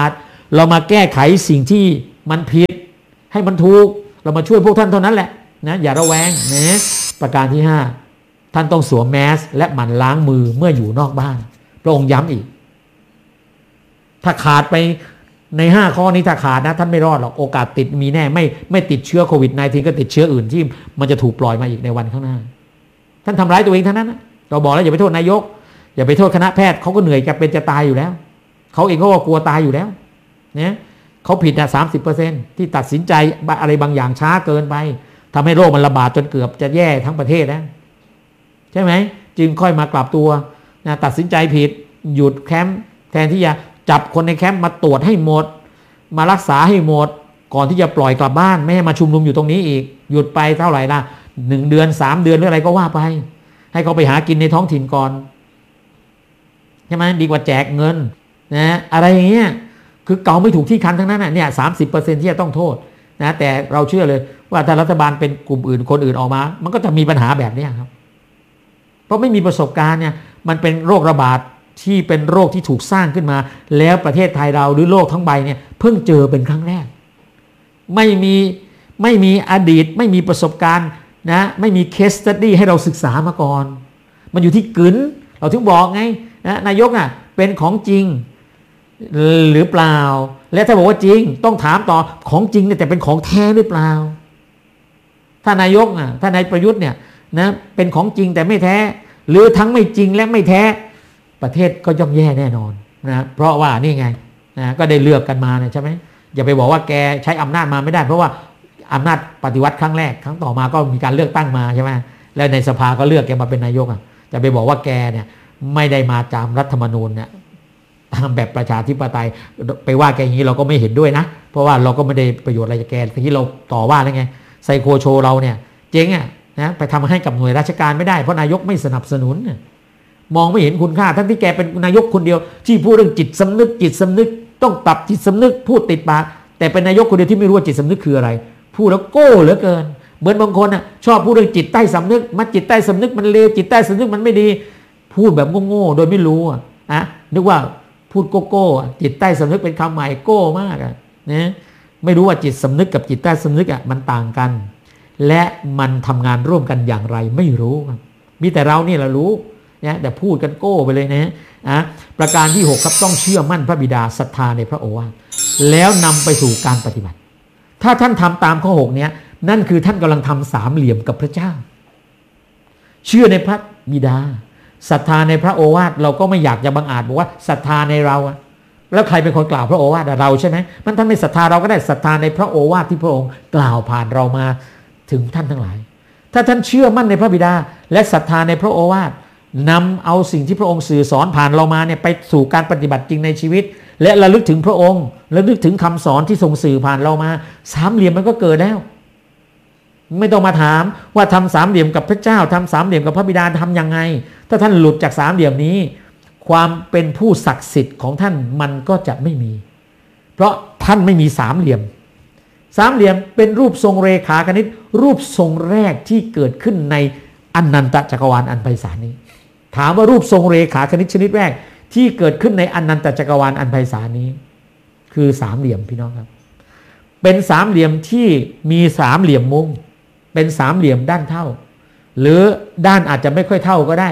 S1: เรามาแก้ไขสิ่งที่มันผิดให้มันถูกเรามาช่วยพวกท่านเท่านั้นแหละนะอย่าระแวงนะประการที่ห้าท่านต้องสวมแมสและหมั่นล้างมือเมื่ออยู่นอกบ้านพระองค์ย้ำอีกถ้าขาดไปในห้าข้อนี้ถ้าขาดนะท่านไม่รอดหรอกโอกาสติดมีแน่ไม่ไม่ติดเชื้อโควิด สิบเก้า ก็ติดเชื้ออื่นที่มันจะถูกปล่อยมาอีกในวันข้างหน้าท่านทำร้ายตัวเองทั้งนั้นนะเราบอกแล้วอย่าไปโทษนายกอย่าไปโทษคณะแพทย์เขาก็เหนื่อยจะเป็นจะตายอยู่แล้วเขาเองก็กลัวตายอยู่แล้วเนี่ยเขาผิดนะสามสิบเปอร์เซ็นต์ที่ตัดสินใจอะไรบางอย่างช้าเกินไปทำให้โรคมันระบาดจนเกือบจะแย่ทั้งประเทศนะใช่ไหมจึงค่อยมากลับตัวนะตัดสินใจผิดหยุดแคมป์แทนที่จะจับคนในแคมป์มาตรวจให้หมดมารักษาให้หมดก่อนที่จะปล่อยกลับบ้านไม่ให้มาชุมนุมอยู่ตรงนี้อีกหยุดไปเท่าไหร่ละหนึ่งเดือนสามเดือนหรืออะไรก็ว่าไปให้เขาไปหากินในท้องถิ่นก่อนใช่ไหมดีกว่าแจกเงินนะอะไรอย่างเงี้ยคือเกาไม่ถูกที่คันทั้งนั้นน่ะเนี่ยสามสิบเปอร์เซ็นต์ที่จะต้องโทษนะแต่เราเชื่อเลยว่าถ้ารัฐบาลเป็นกลุ่มอื่นคนอื่นออกมามันก็จะมีปัญหาแบบนี้ครับเพราะไม่มีประสบการณ์เนี่ยมันเป็นโรคระบาดที่เป็นโรคที่ถูกสร้างขึ้นมาแล้วประเทศไทยเราหรือโลกทั้งใบเนี่ยเพิ่งเจอเป็นครั้งแรกไม่มีไม่มีอดีตไม่มีประสบการณ์นะไม่มี case study ให้เราศึกษามาก่อนมันอยู่ที่กึ๋นเราถึงบอกไงนะนายกอ่ะเป็นของจริงหรือเปล่าและถ้าบอกว่าจริงต้องถามต่อของจริงเนี่ยแต่เป็นของแท้หรือเปล่าถ้านายกอ่ะถ้านายประยุทธ์เนี่ยนะเป็นของจริงแต่ไม่แท้หรือทั้งไม่จริงและไม่แท้ประเทศก็ย่อมแย่แน่นอนนะเพราะว่านี่ไงนะก็ได้เลือกกันมาเนี่ยใช่ไหมอย่าไปบอกว่าแกใช้อำนาจมาไม่ได้เพราะว่าอำนาจปฏิวัติครั้งแรกครั้งต่อมาก็มีการเลือกตั้งมาใช่ไหมแล้วในสภาก็เลือกแกมาเป็นนายกอ่ะจะไปบอกว่าแกเนี่ยไม่ได้มาตามรัฐธรรมนูญเนี่ยตามแบบประชาธิปไตยไปว่าแกอย่างนี้เราก็ไม่เห็นด้วยนะเพราะว่าเราก็ไม่ได้ประโยชน์อะไรจากแกทีนี้เราต่อว่าแล้วไงไซโคโชเราเนี่ยเจ๊งอ่ะนะไปทำให้กับหน่วยราชการไม่ได้เพราะนายกไม่สนับสนุนมองไม่เห็นคุณค่าทั้งที่แกเป็นนายกคนเดียวที่พูดเรื่องจิตสำนึกจิตสำนึกต้องปรับจิตสำนึกพูดติดปากแต่เป็นนายกคนเดียวที่ไม่รู้ว่าจิตสำนึกคืออะไรพูดแล้วโก้เหลือเกินเหมือนบางคนอ่ะชอบพูดเรื่องจิตใต้สำนึกมันจิตใต้สำนึกมันเลวจิตใต้สำนึกมันไม่ดีพูดแบบโง่ๆโดยไม่รู้อ่ะอะนึกว่าพูดโก้โก้จิตใต้สำนึกเป็นคำใหม่โก้มากอ่ะนะไม่รู้ว่าจิตสำนึกกับจิตใต้สำนึกอ่ะมันต่างกันและมันทำงานร่วมกันอย่างไรไม่รู้มีแต่เรานี่แหละรู้นะแต่พูดกันโก้ไปเลยนะอ่ะประการที่หกครับต้องเชื่อมั่นพระบิดาศรัทธาในพระโอวาทแล้วนำไปสู่การปฏิบัติถ้าท่านทำตามข้อหกเนี้ยนั่นคือท่านกำลังทำสามเหลี่ยมกับพระเจ้าเชื่อในพระบิดาศรัทธาในพระโอวาทเราก็ไม่อยากจะบังอาจบอกว่าศรัทธาในเราแล้วใครเป็นคนกล่าวพระโอวาทเราใช่ไหมมันท่านไม่ศรัทธาเราก็ได้ศรัทธาในพระโอวาทที่พระองค์กล่าวผ่านเรามาถึงท่านทั้งหลายถ้าท่านเชื่อมั่นในพระบิดาและศรัทธาในพระโอวาทนำเอาสิ่งที่พระองค์สื่อสอนผ่านเรามาเนี่ยไปสู่การปฏิบัติจริงในชีวิตและระลึกถึงพระองค์ระลึกถึงคำสอนที่ทรงสื่อผ่านเรามาสามเหลี่ยมมันก็เกิดแล้วไม่ต้องมาถามว่าทำสามเหลี่ยมกับพระเจ้าทำสามเหลี่ยมกับพระบิดาทำยังไงถ้าท่านหลุดจากสามเหลี่ยมนี้ความเป็นผู้ศักดิ์สิทธิ์ของท่านมันก็จะไม่มีเพราะท่านไม่มีสามเหลี่ยมสามเหลี่ยมเป็นรูปทรงเรขาคณิตรูปทรงแรกที่เกิดขึ้นในอนันตจักรวาลอันไพศาลนี้ถามว่ารูปทรงเรขาคณิตชนิดแรกที่เกิดขึ้นในอนันตจักรวาลอันไพศาลนี้คือสามเหลี่ยมพี่น้องครับเป็นสามเหลี่ยมที่มีสามเหลี่ยมมุมเป็นสามเหลี่ยมด้านเท่าหรือด้านอาจจะไม่ค่อยเท่าก็ได้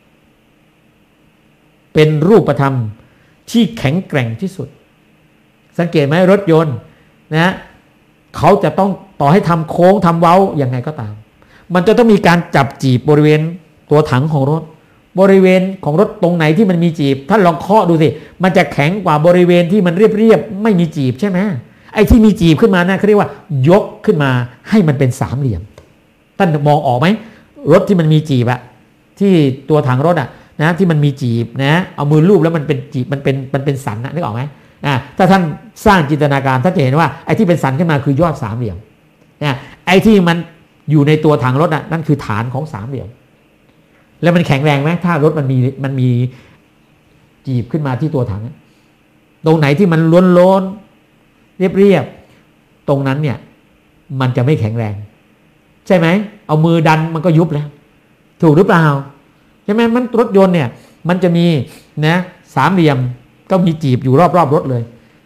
S1: เป็นรูปธรรมที่แข็งแกร่งที่สุดสังเกตไหมรถยนต์นะเขาจะต้องต่อให้ทำโค้งทำเว้าอย่างไงก็ตามมันจะต้องมีการจับจีบบริเวณตัวถังของรถบริเวณของรถตรงไหนที่มันมีจีบท่านลองเคาะดูสิมันจะแข็งกว่าบริเวณที่มันเรียบๆไม่มีจีบใช่ไหมไอ้ที่มีจีบขึ้นมานะเขาเรียกว่ายกขึ้นมาให้มันเป็นสามเหลี่ยมท่านมองออกไหมรถที่มันมีจีบอะที่ตัวถังรถอะนะที่มันมีจีบนะเอามือลูบแล้วมันเป็นจีบมันเป็นมันเป็นสันนะนึกออกไหมอ่าถ้าท่านสร้างจินตนาการท่านจะเห็นว่าไอ้ที่เป็นสันขึ้นมาคือยอดสามเหลี่ยมนะไอ้ที่มันอยู่ในตัวถังรถอะนั่นคือฐานของสามเหลี่ยมแล้วมันแข็งแรงไหมถ้ารถมันมีมันมีจีบขึ้นมาที่ตัวถังตรงไหนที่มันล้วนล้นเรียบเรียบตรงนั้นเนี่ยมันจะไม่แข็งแรงใช่ไหมเอามือดันมันก็ยุบแล้วถูกหรือเปล่าใช่ไหมมันรถยนต์เนี่ยมันจะมีนะสามเหลี่ยมก็มีจีบอยู่รอบๆรถเลย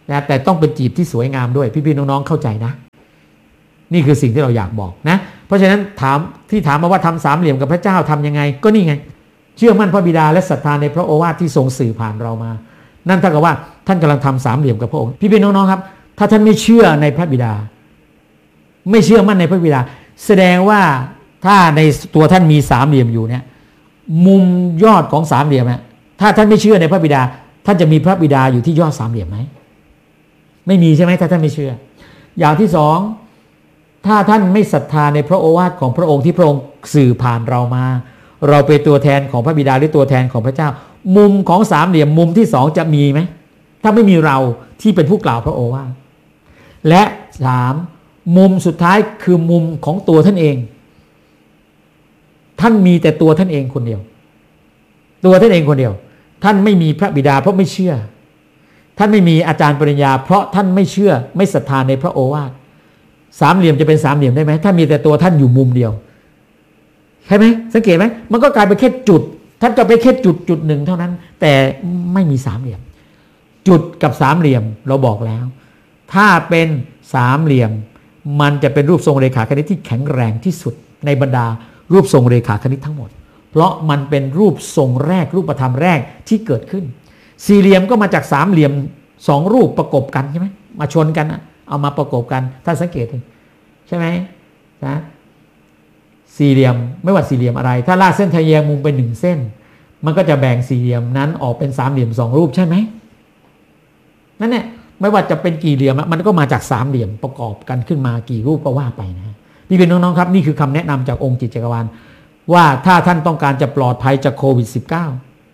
S1: นะแต่ต้องเป็นจีบที่สวยงามด้วยพี่ๆน้องๆเข้าใจนะนี่คือสิ่งที่เราอยากบอกนะเพราะฉะนั้นถามที่ถามมาว่าทำสามเหลี่ยมกับพระเจ้าทำยังไงก็นี่ไงเชื่อมั่นพระบิดาและศรัทธาในพระโอวาทที่ทรงสื่อผ่านเรามานั่นเท่ากับว่าท่านกำลังทำสามเหลี่ยมกับพระองค์พี่ๆน้องๆครับถ้าท่านไม่เชื่อในพระบิดาไม่เชื่อมั่นในพระบิดาแสดงว่าถ้าในตัวท่านมีสามเหลี่ยมอยู่เนี่ยมุมยอดของสามเหลี่ยมเนี่ยถ้าท่านไม่เชื่อในพระบิดาท่านจะมีพระบิดาอยู่ที่ยอดสามเหลี่ยมไหมไม่มีใช่ไหมถ้าท่านไม่เชื่ออย่างที่สองถ้าท่านไม่ศรัทธาในพระโอวาทของพระองค์ที่พระองค์สื่อผ่านเรามาเราเป็นตัวแทนของพระบิดาหรือตัวแทนของพระเจ้ามุมของสามเหลี่ยมมุมที่สองจะมีไหมถ้าไม่มีเราที่เป็นผู้กล่าวพระโอวาทและสามมุมสุดท้ายคือมุมของตัวท่านเองท่านมีแต่ตัวท่านเองคนเดียวตัวท่านเองคนเดียวท่านไม่มีพระบิดาเพราะไม่เชื่อท่านไม่มีอาจารย์ปริญญาเพราะท่านไม่เชื่อไม่ศรัทธาในพระโอวาทสามเหลี่ยมจะเป็นสามเหลี่ยมได้ไหมถ้ามีแต่ตัวท่านอยู่มุมเดียวใช่ไหมสังเกตไหมมันก็กลายเป็นแค่จุดท่านก็ไปแค่จุดจุดหนึ่งเท่านั้นแต่ไม่มีสามเหลี่ยมจุดกับสามเหลี่ยมเราบอกแล้วถ้าเป็นสามเหลี่ยมมันจะเป็นรูปทรงเรขาคณิตที่แข็งแรงที่สุดในบรรดารูปทรงเรขาคณิตทั้งหมดเพราะมันเป็นรูปทรงแรกรูปธรรมแรกที่เกิดขึ้นสี่เหลี่ยมก็มาจากสามเหลี่ยมสองรูปประกบกันใช่ไหมมาชนกันเอามาประกบกันถ้าสังเกตใช่ไหมนะสี่เหลี่ยมไม่ว่าสี่เหลี่ยมอะไรถ้าลากเส้นทะแยงมุมเป็นหนึ่งเส้นมันก็จะแบ่งสี่เหลี่ยมนั้นออกเป็นสามเหลี่ยมสองรูปใช่ไหมนั่นแหละไม่ว่าจะเป็นกี่เหลี่ยมมันก็มาจากสามเหลี่ยมประกอบกันขึ้นมากี่รูปก็ว่าไปนะนี่เป็นน้องๆครับนี่คือคำแนะนำจากองค์จิตจักรวาลว่าถ้าท่านต้องการจะปลอดภัยจากโควิด สิบเก้า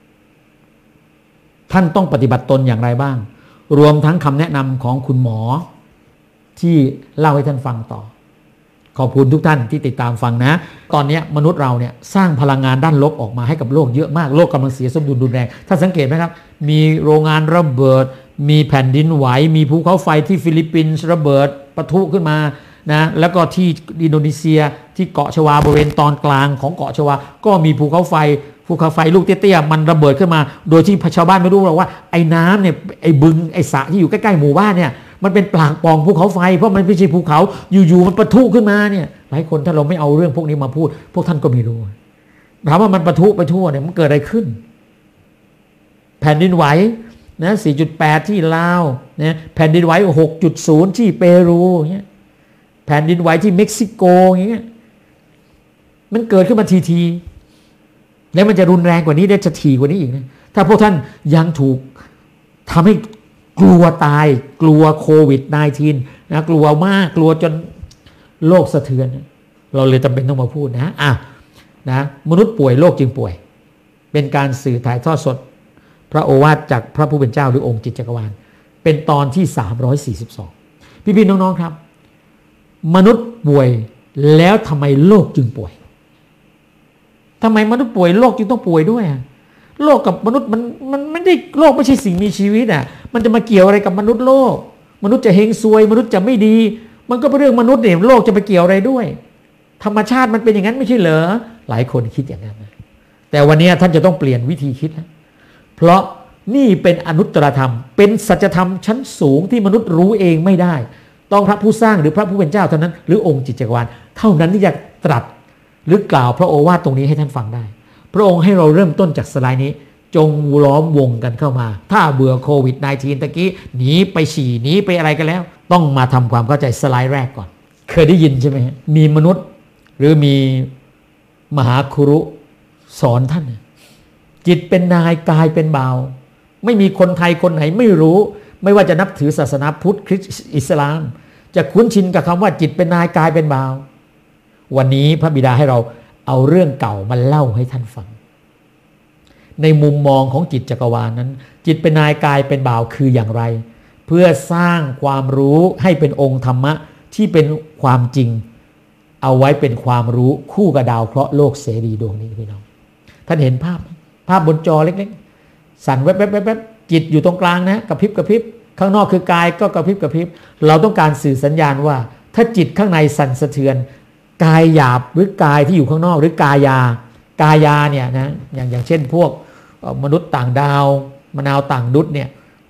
S1: ท่านต้องปฏิบัติตนอย่างไรบ้างรวมทั้งคำแนะนำของคุณหมอที่เล่าให้ท่านฟังต่อขอบคุณทุกท่านที่ติดตามฟังนะตอนนี้มนุษย์เราเนี่ยสร้างพลังงานด้านลบออกมาให้กับโลกเยอะมากโลกกำลังเสียสมดุลรุนแรงถ้าสังเกตไหมครับมีโรงงานระเบิดมีแผ่นดินไหวมีภูเขาไฟที่ฟิลิปปินส์ระเบิดปะทุขึ้นมานะแล้วก็ที่อินโดนีเซียที่เกาะชวาบริเวณตอนกลางของเกาะชวาก็มีภูเขาไฟภูเขาไฟลูกเตี้ยๆมันระเบิดขึ้นมาโดยที่ชาวบ้านไม่รู้หรอกว่าไอ้น้ำเนี่ยไอ้บึงไอ้สระที่อยู่ใกล้ๆหมู่บ้านเนี่ยมันเป็นปล่างปล่องภูเขาไฟเพราะมันไม่ใช่ภูเขาอยู่ๆมันปะทุขึ้นมาเนี่ยหลายคนถ้าเราไม่เอาเรื่องพวกนี้มาพูดพวกท่านก็ไม่รู้ถามว่ามันปะทุไปทั่วเนี่ยมันเกิดอะไรขึ้นแผ่นดินไหวนะ สี่จุดแปด ที่ลาวนะแผ่นดินไหว หกจุดศูนย์ ที่เปรูเงี้ยแผ่นดินไหวที่เม็กซิโกอย่างเงี้ยมันเกิดขึ้นมาทีๆแล้วมันจะรุนแรงกว่านี้ได้จะถี่กว่านี้อีกนะถ้าพวกท่านยังถูกทำให้กลัวตายกลัวโควิด สิบเก้า นะกลัวมากกลัวจนโลกสะเทือนเราเลยจำเป็นต้องมาพูดนะอ่ะนะมนุษย์ป่วยโลกจึงป่วยเป็นการสื่อถ่ายทอดสดพระโอวาทจากพระผู้เป็นเจ้าหรือองค์จิตจักรวาลเป็นตอนที่สามร้อยสี่สิบสองพี่ๆน้องๆครับมนุษย์ป่วยแล้วทำไมโลกจึงป่วยทำไมมนุษย์ป่วยโลกจึงต้องป่วยด้วยโลกกับมนุษย์มันมันไม่ได้โลกไม่ใช่สิ่งมีชีวิตอ่ะมันจะมาเกี่ยวอะไรกับมนุษย์โลกมนุษย์จะเฮงซวยมนุษย์จะไม่ดีมันก็เป็นเรื่องมนุษย์เนี่ยโลกจะไปเกี่ยวอะไรด้วยธรรมชาติมันเป็นอย่างนั้นไม่ใช่เหรอหลายคนคิดอย่างนั้นนะแต่วันนี้ท่านจะต้องเปลี่ยนวิธีคิดแล้วเพราะนี่เป็นอนุตตรธรรมเป็นสัจธรรมชั้นสูงที่มนุษย์รู้เองไม่ได้ต้องพระผู้สร้างหรือพระผู้เป็นเจ้าเท่านั้นหรือองค์จิตจักรวาลเท่านั้นที่จะตรัสหรือกล่าวพระโอวาทตรงนี้ให้ท่านฟังได้พระองค์ให้เราเริ่มต้นจากสไลด์นี้จงล้อมวงกันเข้ามาถ้าเบื่อโควิด สิบเก้า ตะกี้หนีไปฉี่หนีไปอะไรกันแล้วต้องมาทำความเข้าใจสไลด์แรกก่อนเคยได้ยินใช่ไหมมีมนุษย์หรือมีมหาครุสอนท่านจิตเป็นนายกายเป็นบ่าวไม่มีคนไทยคนไหนไม่รู้ไม่ว่าจะนับถือศาสนาพุทธคริสต์อิสลามจะคุ้นชินกับคำว่าจิตเป็นนายกายเป็นบ่าววันนี้พระบิดาให้เราเอาเรื่องเก่ามาเล่าให้ท่านฟังในมุมมองของจิตจักรวาลนั้นจิตเป็นนายกายเป็นบ่าวคืออย่างไรเพื่อสร้างความรู้ให้เป็นองค์ธรรมะที่เป็นความจริงเอาไว้เป็นความรู้คู่กับดาวเคราะห์โลกเสรีดวงนี้พี่น้องท่านเห็นภาพภาพบนจอเล็กๆสั่นแวบๆๆจิตอยู่ตรงกลางนะกระพริบกระพริบข้างนอกคือกายก็กระพริบกระพริบเราต้องการสื่อสัญญาณว่าถ้าจิตข้างในสั่นสะเทือนกายหยาบหรือกายที่อยู่ข้างนอกหรือกายากายาเนี่ยนะอย่างอย่างเช่นพวกมนุษย์ต่างดาวมะนาวต่างดุษเนี่ยเข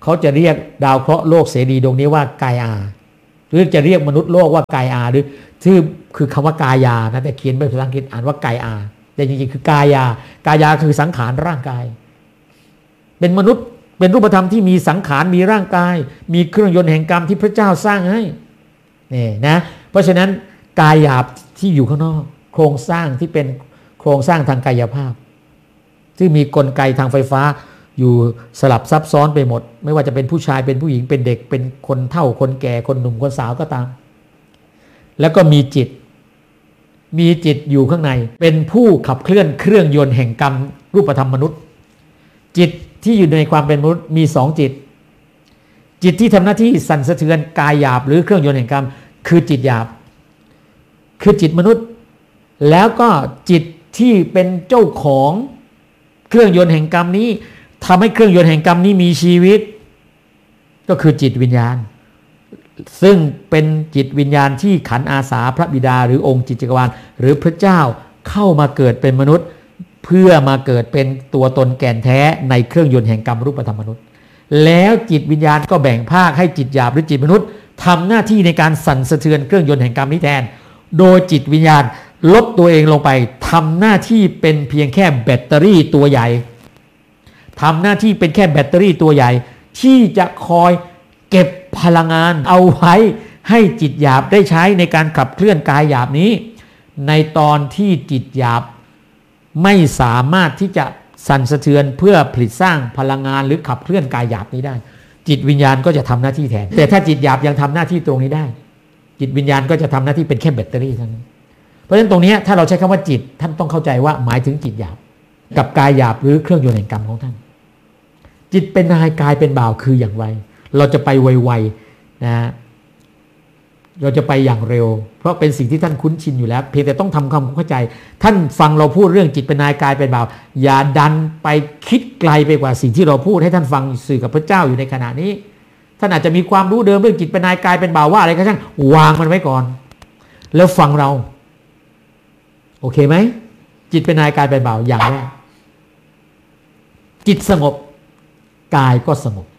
S1: เขาจะเรียกดาวเคราะห์โลกเสรีดวงนี้ว่ากายอาหรือจะเรียกมนุษย์โลกว่ากายอาหรือชื่อคือคำว่ากายานะแต่เขียนเป็นภาษาอังกฤษอ่านว่ากายอาแต่จริงๆคือกายากายาคือสังขารร่างกายเป็นมนุษย์เป็นรูปธรรมที่มีสังขารมีร่างกายมีเครื่องยนต์แห่งกรรมที่พระเจ้าสร้างให้นี่นะเพราะฉะนั้นกายหยาบที่อยู่ข้างนอกโครงสร้างที่เป็นโครงสร้างทางกายภาพที่มีกลไกทางไฟฟ้าอยู่สลับซับซ้อนไปหมดไม่ว่าจะเป็นผู้ชายเป็นผู้หญิงเป็นเด็กเป็นคนเฒ่าคนแก่คนหนุ่มคนสาวก็ตามแล้วก็มีจิตมีจิตอยู่ข้างในเป็นผู้ขับเคลื่อนเครื่องยนต์แห่งกรรมรูปธรรมมนุษย์จิตที่อยู่ในความเป็นมนุษย์มีสองจิตจิตที่ทำหน้าที่สั่นสะเทือนกายหยาบหรือเครื่องยนต์แห่งกรรมคือจิตหยาบคือจิตมนุษย์แล้วก็จิตที่เป็นเจ้าของเครื่องยนต์แห่งกรรมนี้ทำให้เครื่องยนต์แห่งกรรมนี้มีชีวิตก็คือจิตวิญญาณซึ่งเป็นจิตวิญญาณที่ขันอาสาพระบิดาหรือองค์จิตจักรวาลหรือพระเจ้าเข้ามาเกิดเป็นมนุษย์เพื่อมาเกิดเป็นตัวตนแก่นแท้ในเครื่องยนต์แห่งกรรมรูปธรรมมนุษย์แล้วจิตวิญญาณก็แบ่งภาคให้จิตหยาบหรือจิตมนุษย์ทำหน้าที่ในการสั่นสะเทือนเครื่องยนต์แห่งกรรมนี้แทนโดยจิตวิญญาณลดตัวเองลงไปทำหน้าที่เป็นเพียงแค่แบตเตอรี่ตัวใหญ่ทำหน้าที่เป็นแค่แบตเตอรี่ตัวใหญ่ที่จะคอยเก็บพลังงานเอาไว้ให้จิตหยาบได้ใช้ในการขับเคลื่อนกายหยาบนี้ในตอนที่จิตหยาบไม่สามารถที่จะสั่นสะเทือนเพื่อผลิตสร้างพลังงานหรือขับเคลื่อนกายหยาบนี้ได้จิตวิญญาณก็จะทำหน้าที่แทนแต่ถ้าจิตหยาบยังทำหน้าที่ตรงนี้ได้จิตวิญญาณก็จะทำหน้าที่เป็นแค่แบตเตอรี่เท่านั้นเพราะฉะนั้นตรงนี้ถ้าเราใช้คำว่าจิตท่านต้องเข้าใจว่าหมายถึงจิตหยาบกับกายหยาบหรือเครื่องยนต์แห่งกรรมของท่านจิตเป็นนายกายเป็นบ่าวคืออย่างไรเราจะไปไวๆนะเราจะไปอย่างเร็วเพราะเป็นสิ่งที่ท่านคุ้นชินอยู่แล้วเพียงแต่ต้องทำความเข้าใจท่านฟังเราพูดเรื่องจิตเป็นนายกายเป็นบ่าวอย่าดันไปคิดไกลไปกว่าสิ่งที่เราพูดให้ท่านฟังสื่อกับพระเจ้าอยู่ในขณะนี้ท่านอาจจะมีความรู้เดิมเรื่องจิตเป็นนายกายเป็นบ่าวว่าอะไรก็ช่างวางมันไว้ก่อนแล้วฟังเราโอเคไหมจิตเป็นนายกายเป็นบ่าวอย่างแรกจิตสงบกายก็สงบ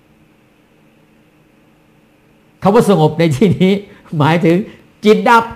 S1: คำว่าสงบในที่นี้หมายถึงจิตดับ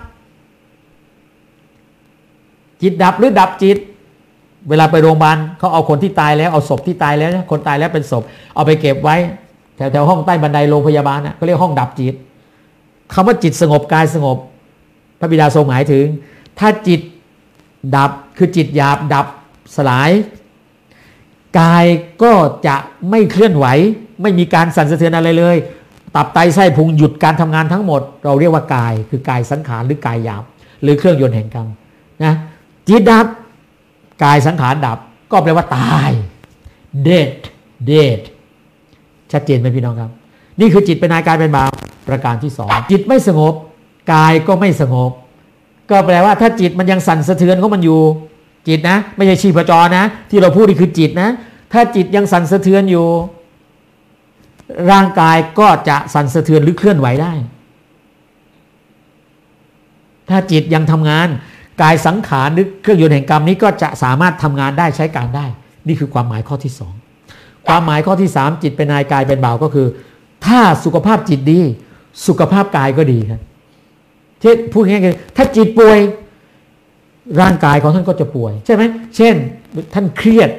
S1: จิตดับหรือดับจิตเวลาไปโรงพยาบาลเขาเอาคนที่ตายแล้วเอาศพที่ตายแล้วนะคนตายแล้วเป็นศพเอาไปเก็บไว้แถวแถวห้องใต้บันไดโรงพยาบาลนะเขาเรียกห้องดับจิตคำว่าจิตสงบกายสงบพระบิดาทรงหมายถึงถ้าจิตดับคือจิตหยาบดับสลายกายก็จะไม่เคลื่อนไหวไม่มีการสั่นสะเทือนอะไรเลยตับไตไส้พุงหยุดการทำงานทั้งหมดเราเรียกว่ากายคือกายสังขารหรือกายหยาบหรือเครื่องยนต์แห่งกรรมนะจิตดับกายสังขารดับก็แปลว่าตาย dead dead ชัดเจนไหมพี่น้องครับนี่คือจิตเป็นนายกายเป็นบ่าวประการที่สองจิตไม่สงบกายก็ไม่สงบก็แปลว่าถ้าจิตมันยังสั่นสะเทือนของมันอยู่จิตนะไม่ใช่ชีพจรนะที่เราพูดนี่คือจิตนะถ้าจิตยังสั่นสะเทือนอยู่ร่างกายก็จะสั่นสะเทือนหรือเคลื่อนไหวได้ถ้าจิตยังทำงานกายสังขารหรือเครื่องยนต์แห่งกรรมนี้ก็จะสามารถทำงานได้ใช้การได้นี่คือความหมายข้อที่สองความหมายข้อที่สามจิตเป็นนายกายเป็นบ่าวก็คือถ้าสุขภาพจิตดีสุขภาพกายก็ดีครับเช่นพูดง่ายๆคือถ้าจิตป่วยร่างกายของท่านก็จะป่วยใช่ไหมเช่นท่านเครียด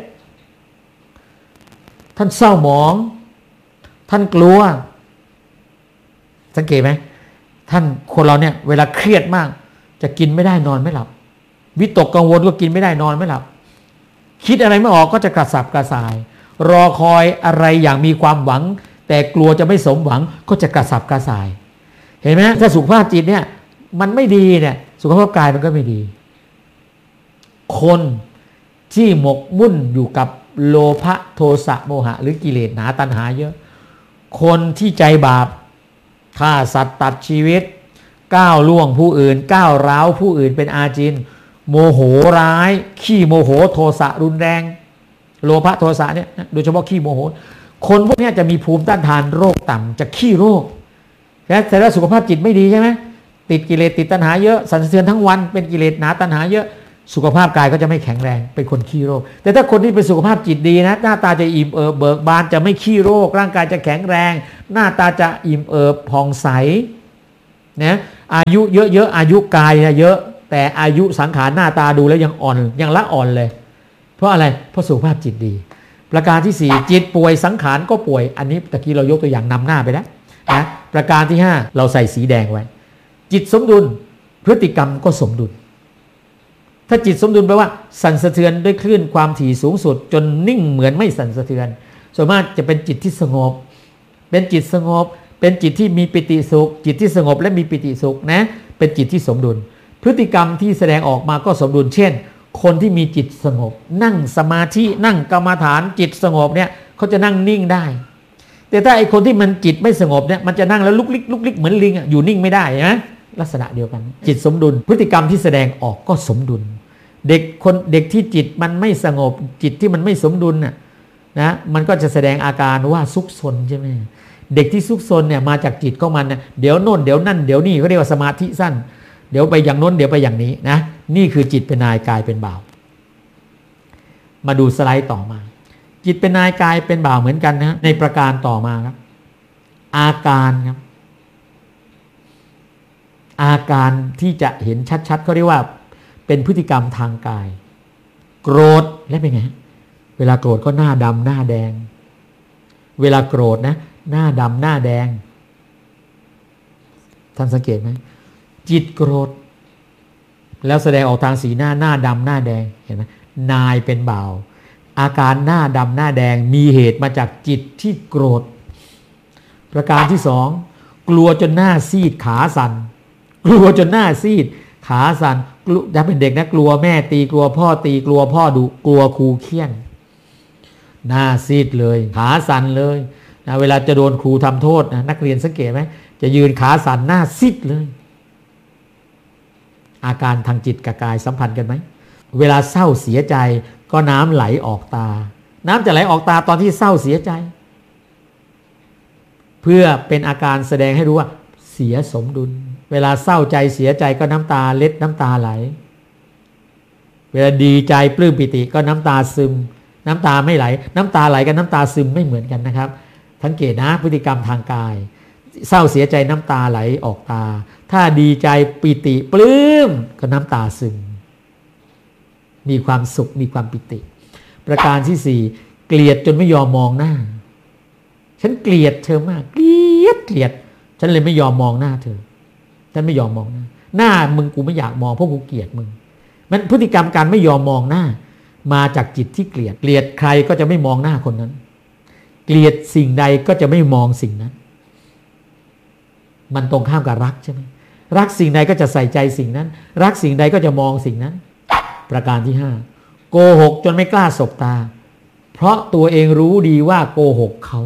S1: ท่านเศร้าหมองท่านกลัวสังเกตไหมท่านคนเราเนี่ยเวลาเครียดมากจะกินไม่ได้นอนไม่หลับวิตกกังวลก็กินไม่ได้นอนไม่หลับคิดอะไรไม่ออกก็จะกระสับกระส่ายรอคอยอะไรอย่างมีความหวังแต่กลัวจะไม่สมหวังก็จะกระสับกระส่ายเห็นไหมถ้าสุขภาพจิตเนี่ยมันไม่ดีเนี่ยสุขภาพกายมันก็ไม่ดีคนที่หมกมุ่นอยู่กับโลภะโทสะโมหะหรือกิเลสหนาตัณหาเยอะคนที่ใจบาปฆ่าสัตว์ตัดชีวิตก้าวล่วงผู้อื่นก้าวร้าวผู้อื่นเป็นอาจินโมโหร้ายขี้โมโหโทสะรุนแรงโลภะโทสะเนี่ยโดยเฉพาะขี้โมโหคนพวกนี้จะมีภูมิต้านทานโรคต่ำจะขี้โรคและแต่ละสุขภาพจิตไม่ดีใช่ไหมติดกิเลสติดตัณหาเยอะสั่นสะเทือนทั้งวันเป็นกิเลสหนาตัณหาเยอะสุขภาพกายก็จะไม่แข็งแรงเป็นคนขี้โรคแต่ถ้าคนที่เป็นสุขภาพจิตดีนะหน้าตาจะอิ่มเอิบเบิกบานจะไม่ขี้โรคร่างกายจะแข็งแรงหน้าตาจะอิ่มเอิบผ่องใสนะอายุเยอะๆอายุกายเยอะแต่อายุสังขารหน้าตาดูแล้วยังอ่อนยังละอ่อนเลยเพราะอะไรเพราะสุขภาพจิตดีประการที่สี่จิตป่วยสังขารก็ป่วยอันนี้ตะกี้เรายกตัวอย่างนำหน้าไปแล้วนะประการที่ห้าเราใส่สีแดงไว้จิตสมดุลพฤติกรรมก็สมดุลถ้าจิตสมดุลแปลว่าสั่นสะเทือนด้วยคลื่นความถี่สูงสุดจนนิ่งเหมือนไม่สั่นสะเทือนส่วนมากจะเป็นจิตที่สงบเป็นจิตสงบเป็นจิตที่มีปิติสุขจิตที่สงบและมีปิติสุขนะเป็นจิตที่สมดุลพฤติกรรมที่แสดงออกมาก็สมดุลเช่นคนที่มีจิตสงบนั่งสมาธินั่งกรรมฐานจิตสงบเนี่ยเขาจะนั่งนิ่งได้แต่ถ้าไอ้คนที่มันจิตไม่สงบเนี่ยมันจะนั่งแล้วลุกลิกลุกลิกเหมือนลิงอ่ะอยู่นิ่งไม่ได้ใช่ไหมลักษณะเดียวกันจิตสมดุลพฤติกรรมที่แสดงออกก็สมดุลเด็กคนเด็กที่จิตมันไม่สงบจิตที่มันไม่สมดุลน่ะนะมันก็จะแสดงอาการว่าซุกซนใช่ไหมเด็กที่ซุกซนเนี่ยมาจากจิตของมันเนี่ยเดี๋ยวโน่นเดี๋ยวนั่นเดี๋ยวนี่เขาเรียกว่าสมาธิสั้นเดี๋ยวไปอย่างโน้นเดี๋ยวไปอย่างนี้นะนี่คือจิตเป็นนายกายเป็นบ่าวมาดูสไลด์ต่อมาจิตเป็นนายกายเป็นบ่าวเหมือนกันนะในประการต่อมาครับอาการครับอาการที่จะเห็นชัดๆเขาเรียกว่าเป็นพฤติกรรมทางกายโกรธแล้วเป็นไงเวลาโกรธก็หน้าดำหน้าแดงเวลาโกรธนะหน้าดำหน้าแดงท่านสังเกตไหมจิตโกรธแล้วแสดงออกทางสีหน้าหน้าดำหน้าแดงเห็นไหมนายเป็นบ่าวอาการหน้าดำหน้าแดงมีเหตุมาจากจิตที่โกรธประการที่สองกลัวจนหน้าซีดขาสั่นกลัวจนหน้าซีดขาสั่นถ้าเป็นเด็กนะกลัวแม่ตีกลัวพ่อตีกลัวพ่อดุกลัวครูเคี่ยนหน้าซีดเลยขาสั่นเลยนะเวลาจะโดนครูทำโทษนะนักเรียนสังเกตไหมจะยืนขาสั่นหน้าซีดเลยอาการทางจิตกับกายสัมพันธ์กันไหมเวลาเศร้าเสียใจก็น้ำไหลออกตาน้ำจะไหลออกตาตอนที่เศร้าเสียใจเพื่อเป็นอาการแสดงให้รู้ว่าเสียสมดุลเวลาเศร้าใจเสียใจก็น้ำตาเล็ดน้ำตาไหลเวลาดีใจปลื้มปิติก็น้ำตาซึมน้ำตาไม่ไหลน้ำตาไหลกับน้ำตาซึมไม่เหมือนกันนะครับสังเกตนะพฤติกรรมทางกายเศร้าเสียใจน้ำตาไหลออกตาถ้าดีใจปิติปลื้มก็น้ำตาซึมมีความสุขมีความปิติประการที่สี่เกลียดจนไม่ยอมมองหน้าฉันเกลียดเธอมากเกลียดเกลียดฉันเลยไม่ยอมมองหน้าเธอฉันไม่ยอมมองหน้าหน้ามึงกูไม่อยากมองเพราะกูเกลียดมึงมันพฤติกรรมการไม่ยอมมองหน้ามาจากจิตที่เกลียดเกลียดใครก็จะไม่มองหน้าคนนั้นเกลียดสิ่งใดก็จะไม่มองสิ่งนั้นมันตรงข้ามกับรักใช่ไหมรักสิ่งใดก็จะใส่ใจสิ่งนั้นรักสิ่งใดก็จะมองสิ่งนั้นประการที่ห้าโกหกจนไม่กล้าสบตาเพราะตัวเองรู้ดีว่าโกหกเขา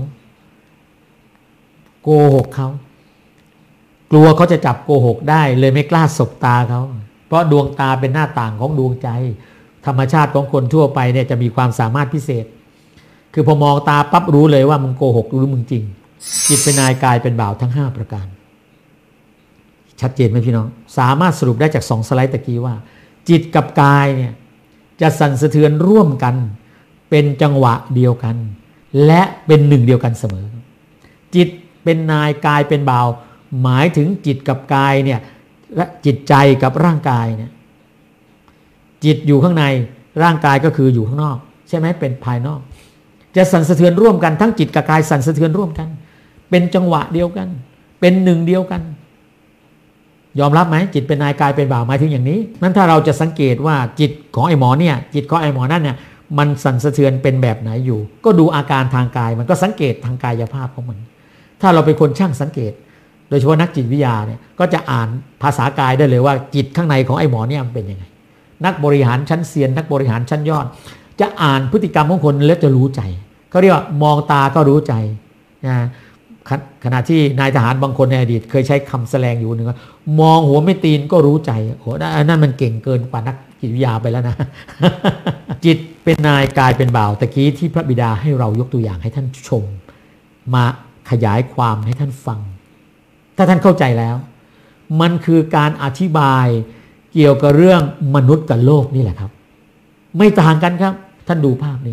S1: โกหกเขากลัวเขาจะจับโกหกได้เลยไม่กล้าสบตาเขาเพราะดวงตาเป็นหน้าต่างของดวงใจธรรมชาติของคนทั่วไปเนี่ยจะมีความสามารถพิเศษคือพอมองตาปั๊บรู้เลยว่ามึงโกหกหรือมึงจริงจิตเป็นนายกายเป็นบ่าวทั้งห้าประการชัดเจนไหมพี่น้องสามารถสรุปได้จากสองสไลด์ตะกี้ว่าจิตกับกายเนี่ยจะสั่นสะเทือนร่วมกันเป็นจังหวะเดียวกันและเป็นหนึ่งเดียวกันเสมอจิตเป็นนายกายเป็นบ่าวหมายถึงจิตกับกายเนี่ยและจิตใจกับร่างกายเนี่ยจิตอยู่ข้างในร่างกายก็คืออยู่ข้างนอกใช่ไหมเป็นภายนอกจะสั่นสะเทือนร่วมกันทั้งจิตกับกายสั่นสะเทือนร่วมกันเป็นจังหวะเดียวกันเป็นหนึ่งเดียวกันยอมรับไหมจิตเป็นนายกายเป็นบ่าวหมายถึงอย่างนี้นั้นถ้าเราจะสังเกตว่าจิตของไอ้หมอเนี่ยจิตของไอ้หมอนั่นเนี่ยมันสั่นสะเทือนเป็นแบบไหนอยู่ก็ดูอาการทางกายมันก็สังเกตทางกายภาพของมันถ้าเราเป็นคนช่างสังเกตโดยเฉพาะนักจิตวิทยาเนี่ยก็จะอ่านภาษากายได้เลยว่าจิตข้างในของไอ้หมอเนี่ยมันเป็นยังไงนักบริหารชั้นเซียนนักบริหารชั้นยอดจะอ่านพฤติกรรมของคนแล้วจะรู้ใจเขาเรียกว่ามองตาก็รู้ใจนะขณะที่นายทหารบางคนในอดีตเคยใช้คำแสลงอยู่หนึ่งว่ามองหัวไม่ตีนก็รู้ใจโอ้นั่นมันเก่งเกินกว่านักจิตวิทยาไปแล้วนะ จิตเป็นนายกายเป็นบ่าวตะกี้ที่พระบิดาให้เรายกตัวอย่างให้ท่านชมมาขยายความให้ท่านฟังถ้าท่านเข้าใจแล้วมันคือการอธิบายเกี่ยวกับเรื่องมนุษย์กับโลกนี่แหละครับไม่ต่างกันครับท่านดูภาพนี้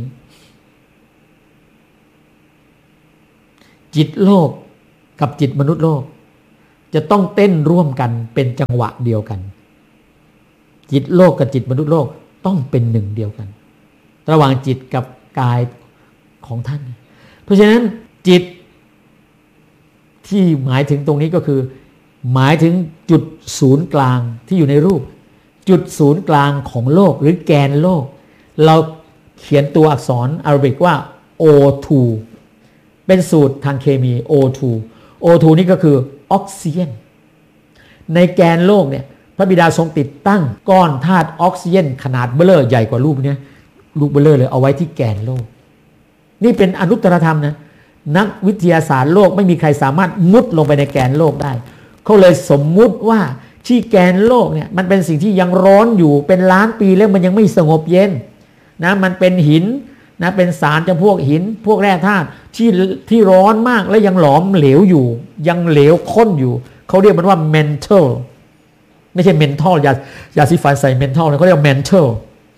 S1: จิตโลกกับจิตมนุษย์โลกจะต้องเต้นร่วมกันเป็นจังหวะเดียวกันจิตโลกกับจิตมนุษย์โลกต้องเป็นหนึ่งเดียวกันระหว่างจิตกับกายของท่านเพราะฉะนั้นจิตที่หมายถึงตรงนี้ก็คือหมายถึงจุดศูนย์กลางที่อยู่ในรูปจุดศูนย์กลางของโลกหรือแกนโลกเราเขียนตัวอักษรอาราบิกว่า โอ ทู เป็นสูตรทางเคมี โอ ทู โอ ทู นี่ก็คือออกซิเจนในแกนโลกเนี่ยพระบิดาทรงติดตั้งก้อนธาตุออกซิเจนขนาดเบ้อเร่อใหญ่กว่ารูปนี้ลูกเบ้อเร่อเลยเอาไว้ที่แกนโลกนี่เป็นอนุตตรธรรมนะนักวิทยาศาสตร์โลกไม่มีใครสามารถมุดลงไปในแกนโลกได้เขาเลยสมมุติว่าที่แกนโลกเนี่ยมันเป็นสิ่งที่ยังร้อนอยู่เป็นล้านปีแล้วมันยังไม่สงบเย็นนะมันเป็นหินนะเป็นสารจำพวกหินพวกแร่ธาตุที่ที่ร้อนมากและยังหลอมเหลวอยู่ยังเหลวข้นอยู่เขาเรียกมันว่า mental ไม่ใช่ mental ยายาสีฟันใส่ mental นะเขาเรียก mental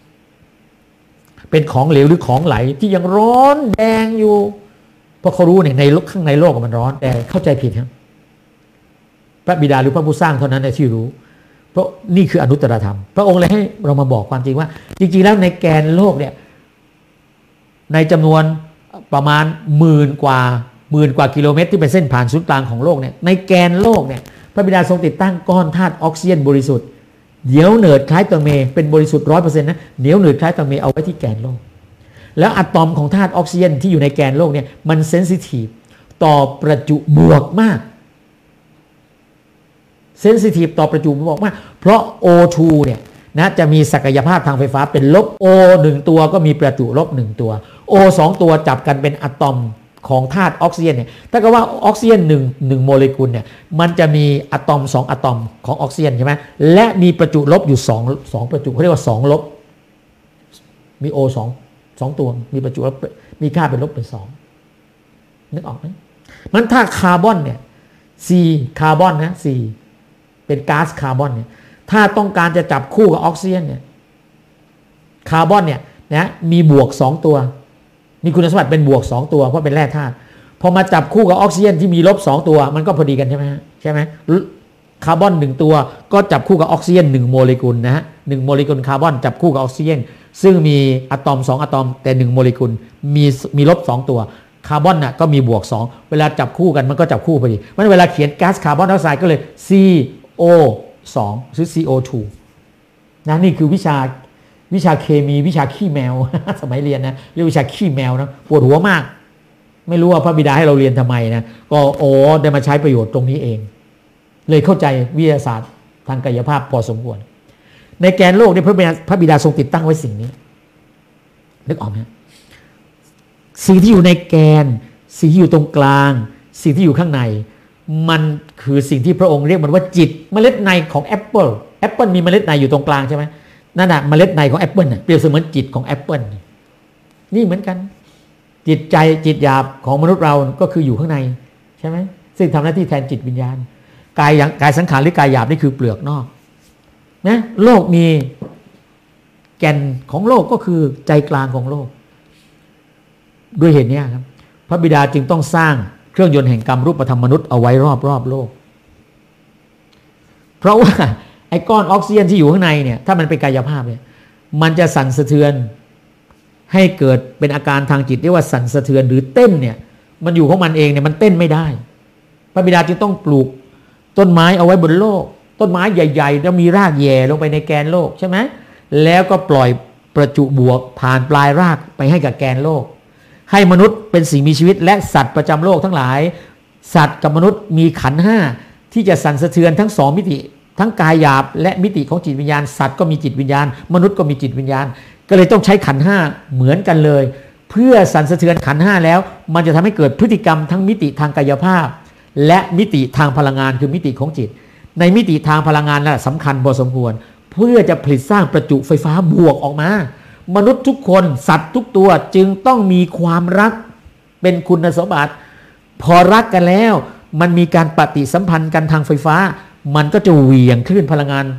S1: เป็นของเหลวหรือของไหลที่ยังร้อนแดงอยู่เพราะเขารู้เนี่ยในโลกข้างในโลกมันร้อนแต่เข้าใจผิดครับพระบิดาหรือพระผู้สร้างเท่านั้นที่รู้เพราะนี่คืออนุตตรธรรมพระองค์เลยให้เรามาบอกความจริงว่าจริงๆแล้วในแกนโลกเนี่ยในจำนวนประมาณหมื่นกว่าหมื่นกว่ากิโลเมตรที่เป็นเส้นผ่านศูนย์กลางของโลกเนี่ยในแกนโลกเนี่ยพระบิดาทรงติดตั้งก้อนธาตุออกซิเจนบริสุทธิ์เหนียวเหนืดคล้ายตัวเมเป็นบริสุทธิ์ร้อยเปอร์เซ็นต์นะเหนียวเหนืดคล้ายตัวเมเอาไว้ที่แกนโลกแล้วอะตอมของธาตุออกซิเจนที่อยู่ในแกนโลกเนี่ยมันเซนซิทีฟต่อประจุบวกมากเซนซิทีฟต่อประจุบวกมากเพราะ โอ ทู เนี่ยนะจะมีศักยภาพทางไฟฟ้าเป็นลบ O หนึ่งตัวก็มีประจุลบหนึ่งตัว O สองตัวจับกันเป็นอะตอมของธาตุออกซิเจนเนี่ยถ้าเกิดว่าออกซิเจนหนึ่งหนึ่งโมเลกุลเนี่ยมันจะมีอะตอมสองอะตอมของออกซิเจนใช่ไหมและมีประจุลบอยู่สองสองประจุเขาเรียกว่าสองลบมี O สองสองตัวมีประจุลบมีค่าเป็นลบเป็นสองนึกออกไหมมันถ้าคาร์บอนเนี่ย C คาร์บอนนะ C เป็นก๊าซคาร์บอนเนี่ยถ้าต้องการจะจับคู่กับออกซิเจนเนี่ยคาร์บอนเนี่ยนะมีบวกสองตัวมีคุณสมบัติเป็นบวกสองตัวเพราะเป็นแร่ธาตุพอมาจับคู่กับออกซิเจนที่มีลบสองตัวมันก็พอดีกันใช่ไหมใช่ไหมคาร์บอนหนึ่งตัวก็จับคู่กับออกซิเจนหนึ่งโมเลกุลนะฮะหนึ่งโมเลกุลคาร์บอนจับคู่กับออกซิเจนซึ่งมีอะตอมสองอะตอมแต่หนึ่งโมเลกุลมีมีลบสองตัวคาร์บอนน่ะก็มีบวกสองเวลาจับคู่กันมันก็จับคู่พอดีมันเวลาเขียนก๊าซคาร์บอนไดออกไซด์ก็เลย ซี โอ สอง หรือ ซี โอ ทู นะนี่คือวิชาวิชาเคมีวิชาขี้แมว สมัยเรียนนะเรียกวิชาขี้แมวนะปวดหัวมากไม่รู้ว่าพระบิดาให้เราเรียนทำไมนะก็โอ้ได้มาใช้ประโยชน์ตรงนี้เองเลยเข้าใจวิทยาศาสตร์ทางกายภาพพอสมควรในแกนโลกนี่พระบิดาพระบิดาทรงติดตั้งไว้สิ่งนี้นึกออกไหมสิ่งที่อยู่ในแกนสิ่งที่อยู่ตรงกลางสิ่งที่อยู่ข้างในมันคือสิ่งที่พระองค์เรียกมันว่าจิตเมล็ดในของแอปเปิลแอปเปิลมีเมล็ดในอยู่ตรงกลางใช่ไหมนั่นแหะเมล็ดในของแอปเปิลเปรียบเสมือนจิตของแอปเปิลนี่เหมือนกันจิตใจจิตหยาบของมนุษย์เราก็คืออยู่ข้างในใช่ไหมซึ่งทำหน้าที่แทนจิตวิญญาณกายกายสังขารหรือกายหยาบนี่คือเปลือกนอกนะโลกมีแก่นของโลกก็คือใจกลางของโลกด้วยเหตุนี้ครับพระบิดาจึงต้องสร้างเครื่องยนต์แห่งกรรมรูปธรรมมนุษย์เอาไว้รอบรอบโลกเพราะว่าไอ้ก้อนออกซิเจนที่อยู่ข้างในเนี่ยถ้ามันเป็นกายภาพเนี่ยมันจะสั่นสะเทือนให้เกิดเป็นอาการทางจิตเรียกว่าสั่นสะเทือนหรือเต้นเนี่ยมันอยู่ของมันเองเนี่ยมันเต้นไม่ได้พระบิดาจึงต้องปลูกต้นไม้เอาไว้บนโลกต้นไม้ใหญ่ๆแล้วมีรากแย่ลงไปในแกนโลกใช่ไหมแล้วก็ปล่อยประจุบวกผ่านปลายรากไปให้กับแกนโลกให้มนุษย์เป็นสิ่งมีชีวิตและสัตว์ประจำโลกทั้งหลายสัตว์กับมนุษย์มีขันธ์ห้าที่จะสั่นสะเทือนทั้งสองมิติทั้งกายหยาบและมิติของจิตวิญญาณสัตว์ก็มีจิตวิญญาณมนุษย์ก็มีจิตวิญญาณก็เลยต้องใช้ขันธ์ห้าเหมือนกันเลยเพื่อสั่นสะเทือนขันธ์ห้าแล้วมันจะทำให้เกิดพฤติกรรมทั้งมิติทางกายภาพและมิติทางพลังงานคือมิติของจิตในมิติทางพลังงานน่ะสำคัญพอสมควรเพื่อจะผลิตสร้างประจุไฟฟ้าบวกออกมามนุษย์ทุกคนสัตว์ทุกตัวจึงต้องมีความรักเป็นคุณสมบัติพอรักกันแล้วมันมีการปฏิสัมพันธ์กันทางไฟฟ้ามันก็จะเหวี่ยงคลื่นพลังงาน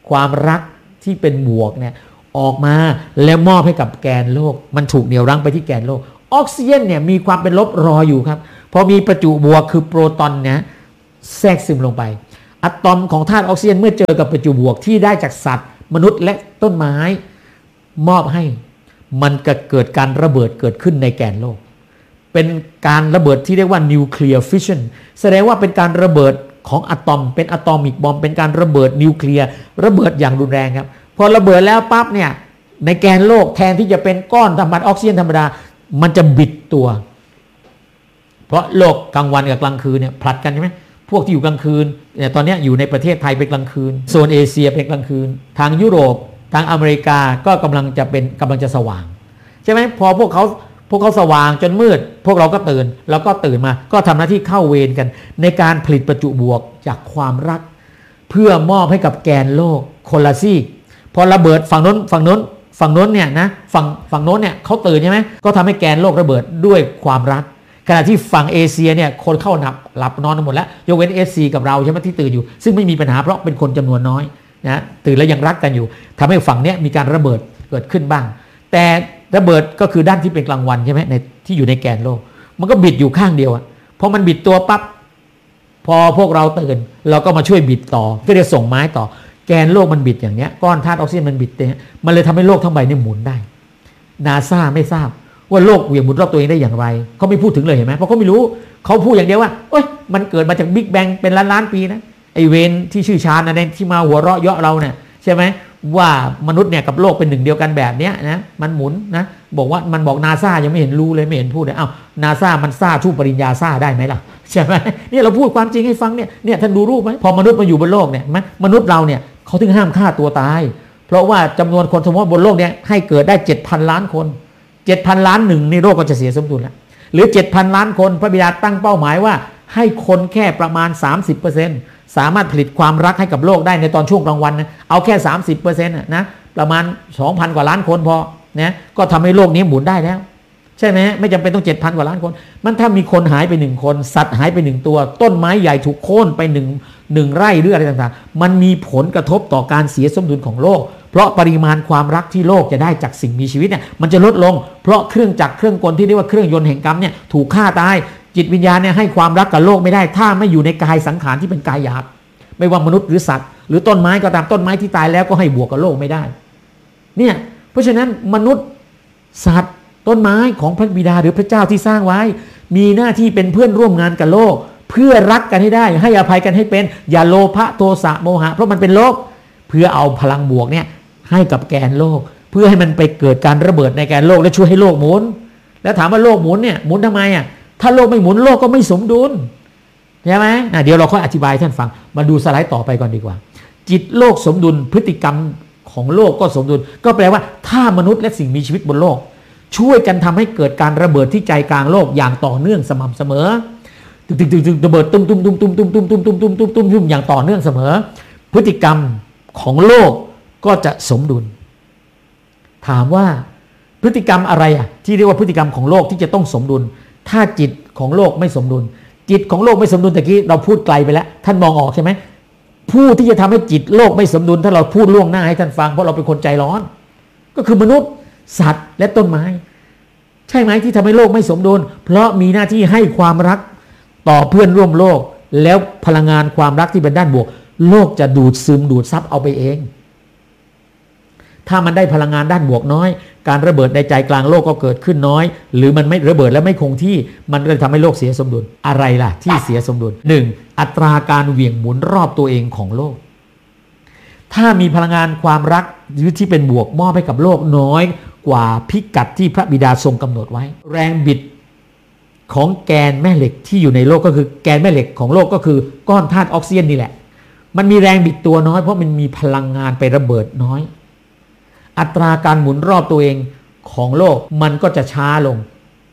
S1: ความรักที่เป็นบวกเนี่ยออกมาแล้วมอบให้กับแกนโลกมันถูกเหนี่ยวรั้งไปที่แกนโลกออกซิเจนเนี่ยมีความเป็นลบรออยู่ครับพอมีประจุบวกคือโปรตอนเนี่ยแทรกซึมลงไปอะตอมของธาตุออกซิเจนเมื่อเจอกับประจุบวกที่ได้จากสัตว์มนุษย์และต้นไม้มอบให้มันก็เกิดการระเบิดเกิดขึ้นในแกนโลกเป็นการระเบิดที่เรียกว่านิวเคลียร์ฟิชชันแสดงว่าเป็นการระเบิดของอะตอมเป็นอะตอมิกบอมเป็นการระเบิดนิวเคลียร์ระเบิดอย่างรุนแรงครับพอระเบิดแล้วปั๊บเนี่ยในแกนโลกแทนที่จะเป็นก้อนธรรมดาออกซิเจนธรรมดามันจะบิดตัวเพราะโลกกลางวันกับกลางคืนเนี่ยผลัดกันใช่ไหมพวกที่อยู่กลางคืนเนี่ยตอนนี้อยู่ในประเทศไทยเป็นกลางคืนโซนเอเชียเป็นกลางคืนทางยุโรปทางอเมริกาก็กำลังจะเป็นกำลังจะสว่างใช่ไหมพอพวกเขาพวกเขาสว่างจนมืดพวกเราก็ตื่นแล้วก็ตื่นมาก็ทำหน้าที่เข้าเวรกันในการผลิตประจุบวกจากความรักเพื่อมอบให้กับแกนโลกคนละซีกพอระเบิดฝั่งโน้นฝั่งโน้นฝั่งโน้นเนี่ยนะฝั่งฝั่งโน้นเนี่ยเขาตื่นใช่ไหมก็ทำให้แกนโลกระเบิดด้วยความรักขณะที่ฝั่งเอเชียเนี่ยคนเข้าหลับหลับนอนหมดแล้วยกเว้นเอสซีกับเราใช่ไหมที่ตื่นอยู่ซึ่งไม่มีปัญหาเพราะเป็นคนจำนวนน้อยนะตื่นแล้วยังรักกันอยู่ทำให้ฝั่งเนี้ยมีการระเบิดเกิดขึ้นบ้างแต่ระเบิดก็คือด้านที่เป็นกลางวันใช่ไหมในที่อยู่ในแกนโลกมันก็บิดอยู่ข้างเดียวอะพอมันบิดตัวปั๊บพอพวกเราตื่นเราก็มาช่วยบิดต่อเพื่อจะส่งไม้ต่อแกนโลกมันบิดอย่างเนี้ยก้อนธาตุออกซิเจนมันบิดเนี่ยมันเลยทำให้โลกทั้งใบเนี่ยหมุนได้นาซาไม่ทราบว่าโลกเหวี่ยงหมุนรอบตัวเองได้อย่างไรเขาไม่พูดถึงเลยเห็นไหมเพราะเขาไม่รู้เขาพูดอย่างเดียวว่าโอ๊ยมันเกิดมาจากบิ๊กแบงเป็นล้านล้านปีนะไอเวนที่ชื่อชาญนะที่มาหัวเราะเยาะเราเนี่ยใช่ไหมว่ามนุษย์เนี่ยกับโลกเป็นหนึ่งเดียวกันแบบเนี้ยนะมันหมุนนะบอกว่ามันบอกนาซายังไม่เห็นรู้เลยไม่เห็นพูดเลยอ้าวนาซามันซ่าทู่ปริญญาซ่าได้ไหมล่ะใช่ไหมนี่เราพูดความจริงให้ฟังเนี่ยเนี่ยท่านดูรูปไหมพอมนุษย์มาอยู่บนโลกเนี่ยมนุษย์เราเนี่ยเขาถึงห้ามฆ่าตัวตายเพราะว่าจำนวนคนสมมติบนโลกเนี่ยให้เกิดได้ เจ็ดพัน ล้านคนเจ็ดพัน ล้านหนึ่งในโลกก็จะเสียสมดุลแล้วหรือ เจ็ดพัน ล้านคนพระบิดาตั้งเป้าหมายว่าให้คนแค่ประมาณ สามสิบเปอร์เซ็นต์ สามารถผลิตความรักให้กับโลกได้ในตอนช่วงกลางวันนะเอาแค่ สามสิบเปอร์เซ็นต์ นะประมาณ สองพัน กว่าล้านคนพอนะก็ทำให้โลกนี้หมุนได้แล้วใช่ไหมไม่จำเป็นต้อง เจ็ดพัน กว่าล้านคนมันถ้ามีคนหายไปหนึ่งคนสัตว์หายไปหนึ่งตัวต้นไม้ใหญ่ถูกโค่นไปหนึ่งหนึ่งไร่หรืออะไรต่างๆมันมีผลกระทบต่อการเสียสมดุลของโลกเพราะปริมาณความรักที่โลกจะได้จากสิ่งมีชีวิตเนี่ยมันจะลดลงเพราะเครื่องจักรเครื่องกลที่เรียกว่าเครื่องยนต์แห่งกรรมเนี่ยถูกฆ่าตายจิตวิญญาณเนี่ยให้ความรักกับโลกไม่ได้ถ้าไม่อยู่ในกายสังขารที่เป็นกายหยาบไม่ว่ามนุษย์หรือสัตว์หรือต้นไม้ก็ตามต้นไม้ที่ตายแล้วก็ให้บวกกับโลกไม่ได้เนี่ยเพราะฉะนั้นมนุษย์สัตว์ต้นไม้ของพระบิดาหรือพระเจ้าที่สร้างไว้มีหน้าที่เป็นเพื่อนร่วมงานกับโลกเพื่อรักกันให้ได้ให้อภัยกันให้เป็นอย่าโลภะโทสะโมหะเพราะมันเป็นโลกเพื่อเอาพลังบวกเนี่ยให้กับแกนโลกเพื่อให้มันไปเกิดการระเบิดในแกนโลกและช่วยให้โลกหมุนแล้วถามว่าโลกหมุนเนี่ยหมุนทำไมอ่ะถ้าโลกไม่หมุนโลกก็ไม่สมดุลใช่ไหมนะเดี๋ยวเราค่อยอธิบายท่านฟังมาดูสไลด์ต่อไปก่อนดีกว่าจิตโลกสมดุลพฤติกรรมของโลกก็สมดุลก็แปลว่าถ้ามนุษย์และสิ่งมีชีวิตบนโลกช่วยกันทำให้เกิดการระเบิดที่ใจกลางโลกอย่างต่อเนื่องสม่ำเสมอตึงตึงตึงตึงระเบิดตุ้มตุ้มตุ้มตุ้มตุ้มตุ้มตุ้มตุ้มตุ้มตุ้มตุ้มตุ้มอย่างต่อเนื่องเสมอพฤติกรรมของโลกก็จะสมดุลถามว่าพฤติกรรมอะไรอ่ะที่เรียกว่าพฤติกรรมของโลกที่จะต้องสมดุลถ้าจิตของโลกไม่สมดุลจิตของโลกไม่สมดุลตะกี้เราพูดไกลไปแล้วท่านมองออกใช่ไหมผู้ที่จะทำให้จิตโลกไม่สมดุลถ้าเราพูดล่วงหน้าให้ท่านฟังเพราะเราเป็นคนใจร้อนก็คือมนุษย์สัตว์และต้นไม้ใช่ไหมที่ทำให้โลกไม่สมดุลเพราะมีหน้าที่ให้ความรักต่อเพื่อนร่วมโลกแล้วพลังงานความรักที่เป็นด้านบวกโลกจะดูดซึมดูดซับเอาไปเองถ้ามันได้พลังงานด้านบวกน้อยการระเบิดในใจกลางโลกก็เกิดขึ้นน้อยหรือมันไม่ระเบิดและไม่คงที่มันก็เลยทำให้โลกเสียสมดุลอะไรล่ะที่เสียสมดุลหนึ่งอัตราการเหวี่ยงหมุนรอบตัวเองของโลกถ้ามีพลังงานความรักที่เป็นบวกมอบให้กับโลกน้อยกว่าพิกัดที่พระบิดาทรงกำหนดไว้แรงบิดของแกนแม่เหล็กที่อยู่ในโลกก็คือแกนแม่เหล็กของโลกก็คือก้อนธาตุออกซิเจนนี่แหละมันมีแรงบิดตัวน้อยเพราะมันมีพลังงานไประเบิดน้อยอัตราการหมุนรอบตัวเองของโลกมันก็จะช้าลง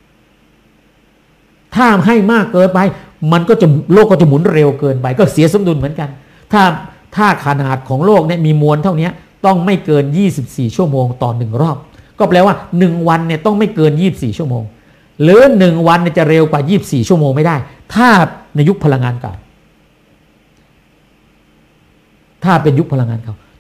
S1: ถ้าให้มากเกินไปมันก็จะโลกก็จะหมุนเร็วเกินไปก็เสียสมดุลเหมือนกันถ้าถ้าขนาดของโลกเนี่ยมีมวลเท่านี้ต้องไม่เกินยี่สิบสี่ชั่วโมงต่อหนึ่งรอบก็แปลว่าหนึ่งวันเนี่ยต้องไม่เกินยี่สิบสี่ชั่วโมงหรือหนึ่งวันจะเร็วกว่ายี่สิบสี่ชั่วโมงไม่ได้ถ้าในยุคพลังงานเก่าถ้าเป็นยุคพลังงานเก่า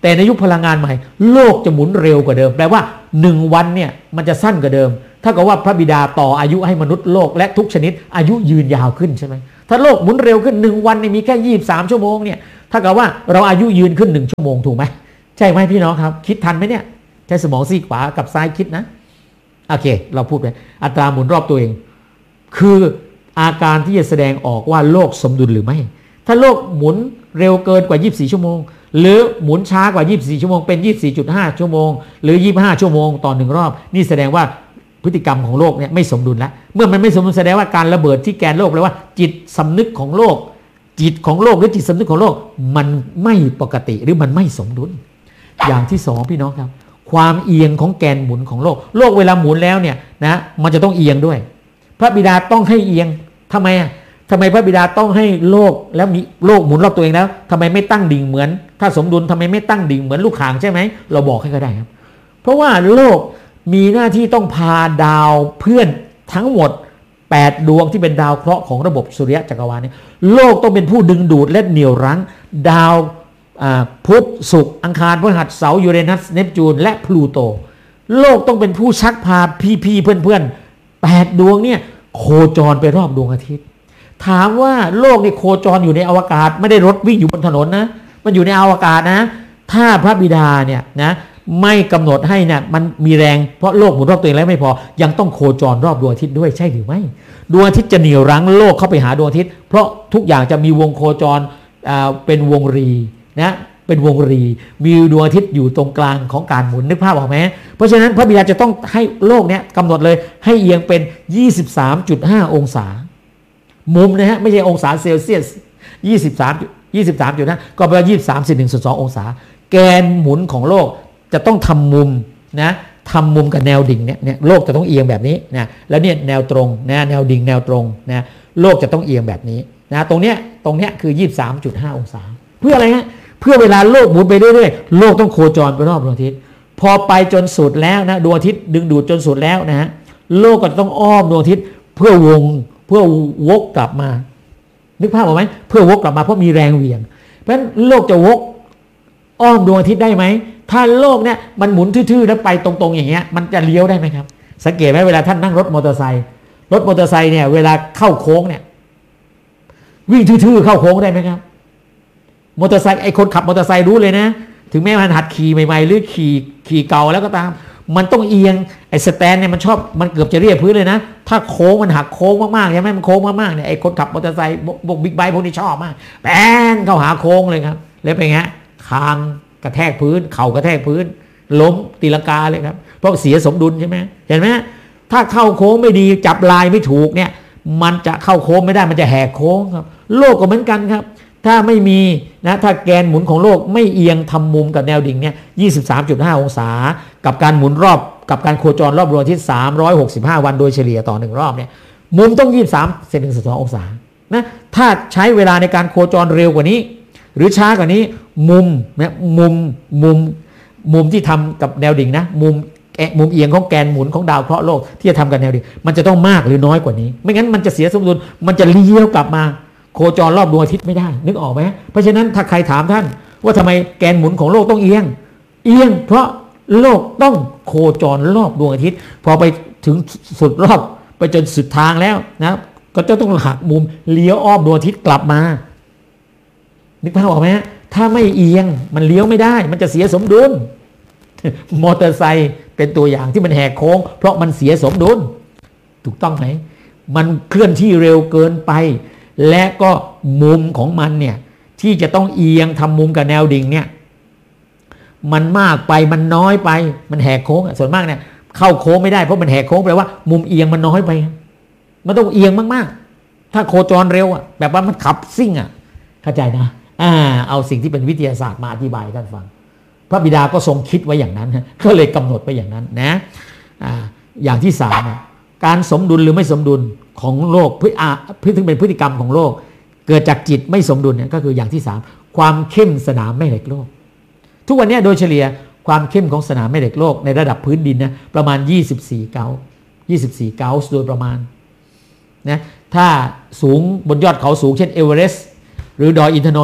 S1: แต่ในยุคพลังงานใหม่โลกจะหมุนเร็วกว่าเดิมแปลว่าหนึ่งวันเนี่ยมันจะสั้นกว่าเดิมถ้ากับว่าพระบิดาต่ออายุให้มนุษย์โลกและทุกชนิดอายุยืนยาวขึ้นใช่ไหมถ้าโลกหมุนเร็วขึ้นหนึ่งวันเนี่ยมีแค่ยี่สิบสามชั่วโมงเนี่ยถ้ากับว่าเราอายุยืนขึ้นหนึ่งชั่วโมงถูกไหมใช่ไหมพี่น้องครับคิดทันไหมเนี่ยใช้สมองซีกขวากับซ้ายคิดนะโอเคเราพูดไปอัตราหมุนรอบตัวเองคืออาการที่จะแสดงออกว่าโลกสมดุลหรือไม่ถ้าโลกหมุนเร็วเกินกว่ายี่สิบสี่ชั่วโมงหรือหมุนช้ากว่ายี่สิบสี่ชั่วโมงเป็น ยี่สิบสี่จุดห้า ชั่วโมงหรือยี่สิบห้าชั่วโมงต่อหนึ่งรอบนี่แสดงว่าพฤติกรรมของโลกเนี่ยไม่สมดุลแล้วเมื่อมันไม่สมดุลแสดงว่าการระเบิดที่แกนโลกแปลว่าจิตสำนึกของโลกจิตของโลกหรือจิตสำนึกของโลกมันไม่ปกติหรือมันไม่สมดุลอย่างที่สองพี่น้องครับความเอียงของแกนหมุนของโลกโลกเวลาหมุนแล้วเนี่ยนะมันจะต้องเอียงด้วยพระบิดาต้องให้เอียงทำไมอ่ะทำไมพระบิดาต้องให้โลกแล้วมีโลกหมุนรอบตัวเองแล้วทำไมไม่ตั้งดิ่งเหมือนถ้าสมดุลทำไมไม่ตั้งดิ่งเหมือนลูกข่างใช่ไหมเราบอกให้ก็ได้ครับเพราะว่าโลกมีหน้าที่ต้องพาดาวเพื่อนทั้งหมดแปดดวงที่เป็นดาวเคราะห์ของระบบสุริยะจักรวาลนี้โลกต้องเป็นผู้ดึงดูดและเหนี่ยวรั้งดาวพุธศุกร์อังคารพฤหัสเสาร์ยูเรนัสเนปจูนและพลูโตโลกต้องเป็นผู้ชักพาพี่ๆเพื่อนๆแปดดวงเนี่ยโคจรไปรอบดวงอาทิตย์ถามว่าโลกนี่โคจรอยู่ในอวกาศไม่ได้รถวิ่งอยู่บนถนนนะมันอยู่ในอวกาศนะถ้าพระบิดาเนี่ยนะไม่กำหนดให้เนี่ยมันมีแรงเพราะโลกหมุนรอบตัวเองแล้วไม่พอยังต้องโคจรรอบดวงอาทิตย์ด้วยใช่หรือไม่ดวงอาทิตย์จะเหนี่ยวรั้งโลกเข้าไปหาดวงอาทิตย์เพราะทุกอย่างจะมีวงโคจรเป็นวงรีนะเป็นวงรีมีดวงอาทิตย์อยู่ตรงกลางของการหมุนนึกภาพออกไหมเพราะฉะนั้นพระบิดาจะต้องให้โลกเนี่ยกำหนดเลยให้เอียงเป็น ยี่สิบสามจุดห้า องศามุมนะฮะไม่ใช่องศาเซลเซียสยี่สิบสาม ยี่สิบสามจุดห้าก็แปลว่ายี่สิบสามจุดหนึ่งสององศาแกนหมุนของโลกจะต้องทำมุมนะทำมุมกับแนวดิ่งเนี่ยเนี่ยโลกจะต้องเอียงแบบนี้นะแล้วเนี่ยแนวตรงนะแนวดิ่งแนวตรงนะโลกจะต้องเอียงแบบนี้นะตรงเนี้ยตรงเนี้ยคือ ยี่สิบสามจุดห้า องศาเพื่ออะไรฮะเพื่อเวลาโลกหมุนไปเรื่อยๆโลกต้องโคจรไปรอบดวงอาทิตย์พอไปจนสุดแล้วนะดวงอาทิตย์ดึงดูดจนสุดแล้วนะฮะโลกก็ต้องอ้อมดวงอาทิตย์เพื่อวงเพื่อวกกลับมานึกภาพออกไหมเพื่อวกกลับมาเพราะมีแรงเหวี่ยงเพราะฉะนั้นโลกจะวกอ้อมดวงอาทิตย์ได้ไหมถ้าโลกเนี่ยมันหมุนทื่อๆแล้วไปตรงๆอย่างเงี้ยมันจะเลี้ยวได้ไหมครับสังเกตไหมเวลาท่านนั่งรถมอเตอร์ไซค์รถมอเตอร์ไซค์เนี่ยเวลาเข้าโค้งเนี่ยวิ่งทื่อๆเข้าโค้งได้ไหมครับมอเตอร์ไซค์ไอ้คนขับมอเตอร์ไซค์รู้เลยนะถึงแม้มันหัดขี่ใหม่ๆหรือขี่ขี่เก่าแล้วก็ตามมันต้องเอียงไอ้สแตนเนี่ยมันชอบมันเกือบจะเรียบพื้นเลยนะถ้าโค้งมันหักโค้งมากๆใช่ไหมมันโค้งมากๆเนี่ยไอ้คนขับมอเตอร์ไซค์พวกบิ๊กไบค์พวกนี้ชอบมากแป้นเข้าหาโค้งเลยครับแล้วเป็นไงคางกระแทกพื้นเข่ากระแทกพื้นล้มตีลังกาเลยครับเพราะเสียสมดุลใช่ไหมเห็นไหมถ้าเข้าโค้งไม่ดีจับลายไม่ถูกเนี่ยมันจะเข้าโค้งไม่ได้มันจะแหกโค้งครับโลกก็เหมือนกันครับถ้าไม่มีนะถ้าแกนหมุนของโลกไม่เอียงทำมุมกับแนวดิ่งเนี่ย ยี่สิบสามจุดห้า องศากับการหมุนรอบกับการโคจรรอบดวงอาทิตย์สามร้อยหกสิบห้าวันโดยเฉลี่ยต่อหนึ่งรอบเนี่ยมุมต้องยี่สิบสามเซนถึงสิบสององศานะถ้าใช้เวลาในการโคจรเร็วกว่านี้หรือช้ากว่านี้มุมนะมุมมุมมุมที่ทำกับแนวดิ่งนะมุมมุมเอียงของแกนหมุนของดาวเคราะห์โลกที่จะทำกับแนวดิ่งมันจะต้องมากหรือน้อยกว่านี้ไม่งั้นมันจะเสียสมดุลมันจะเลี้ยวกลับมาโคจรรอบดวงอาทิตย์ไม่ได้นึกออกไหมเพราะฉะนั้นถ้าใครถามท่านว่าทำไมแกนหมุนของโลกต้องเอียงเอียงเพราะโลกต้องโคจรรอบดวงอาทิตย์พอไปถึงสุดรอบไปจนสุดทางแล้วนะก็จะต้องหักมุมเลี้ยวอ้อมดวงอาทิตย์กลับมานึกภาพออกไหมถ้าไม่เอียงมันเลี้ยวไม่ได้มันจะเสียสมดุลมอเตอร์ไซค์เป็นตัวอย่างที่มันแหกโค้งเพราะมันเสียสมดุลถูกต้องไหมมันเคลื่อนที่เร็วเกินไปและก็มุมของมันเนี่ยที่จะต้องเอียงทำมุมกับแนวดิ่งเนี่ยมันมากไปมันน้อยไปมันแหกโค้งส่วนมากเนี่ยเข้าโค้งไม่ได้เพราะมันแหกโค้งแปลว่ามุมเอียงมันน้อยไปมันต้องเอียงมากๆถ้าโคจรเร็วอ่ะแบบว่ามันขับซิ่งอ่ะเข้าใจนะอ่าเอาสิ่งที่เป็นวิทยาศาสตร์มาอธิบายท่านฟังพระบิดาก็ทรงคิดไว้อย่างนั้นก็เลยกำหนดไปอย่างนั้นนะอ่าอย่างที่สามการสมดุลหรือไม่สมดุลของโลกพฤติถึงเป็นพฤติกรรมของโลกเกิดจากจิตไม่สมดุลเนี่ยก็คืออย่างที่สามความเข้มสนามแม่เหล็กโลกทุกวันนี้โดยเฉลี่ยความเข้มของสนามแม่เหล็กโลกในระดับพื้นดินนะประมาณยี่สิบสี่เกายี่สิบสี่เกาโดยประมาณนะถ้าสูงบนยอดเขาสูงเช่นเอเวอเรสต์หรือดอยอินทนนท์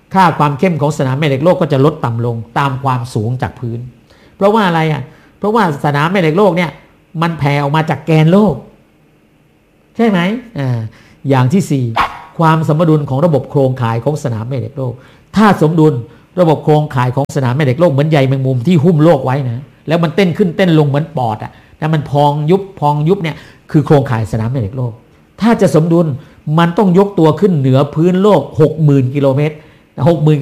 S1: ค่าความเข้มของสนามแม่เหล็กโลกก็จะลดต่ำลงตามความสูงจากพื้นเพราะว่าอะไรอ่ะเพราะว่าสนามแม่เหล็กโลกเนี่ยมันแผ่ออกมาจากแกนโลกใช่ไหมอ่าอย่างที่สี่ความสมดุลของระบบโครงข่ายของสนามแม่เหล็กโลกถ้าสมดุลระบบโครงข่ายของสนามแม่เหล็กโลกเหมือนใยแมงมุมที่หุ้มโลกไว้นะแล้วมันเต้นขึ้นเต้นลงเหมือนปอดอ่ะแล้วมันพองยุบพองยุบเนี่ยคือโครงข่ายสนามแม่เหล็กโลกถ้าจะสมดุลมันต้องยกตัวขึ้นเหนือพื้นโลก หกหมื่น กิโลเมตร หกหมื่น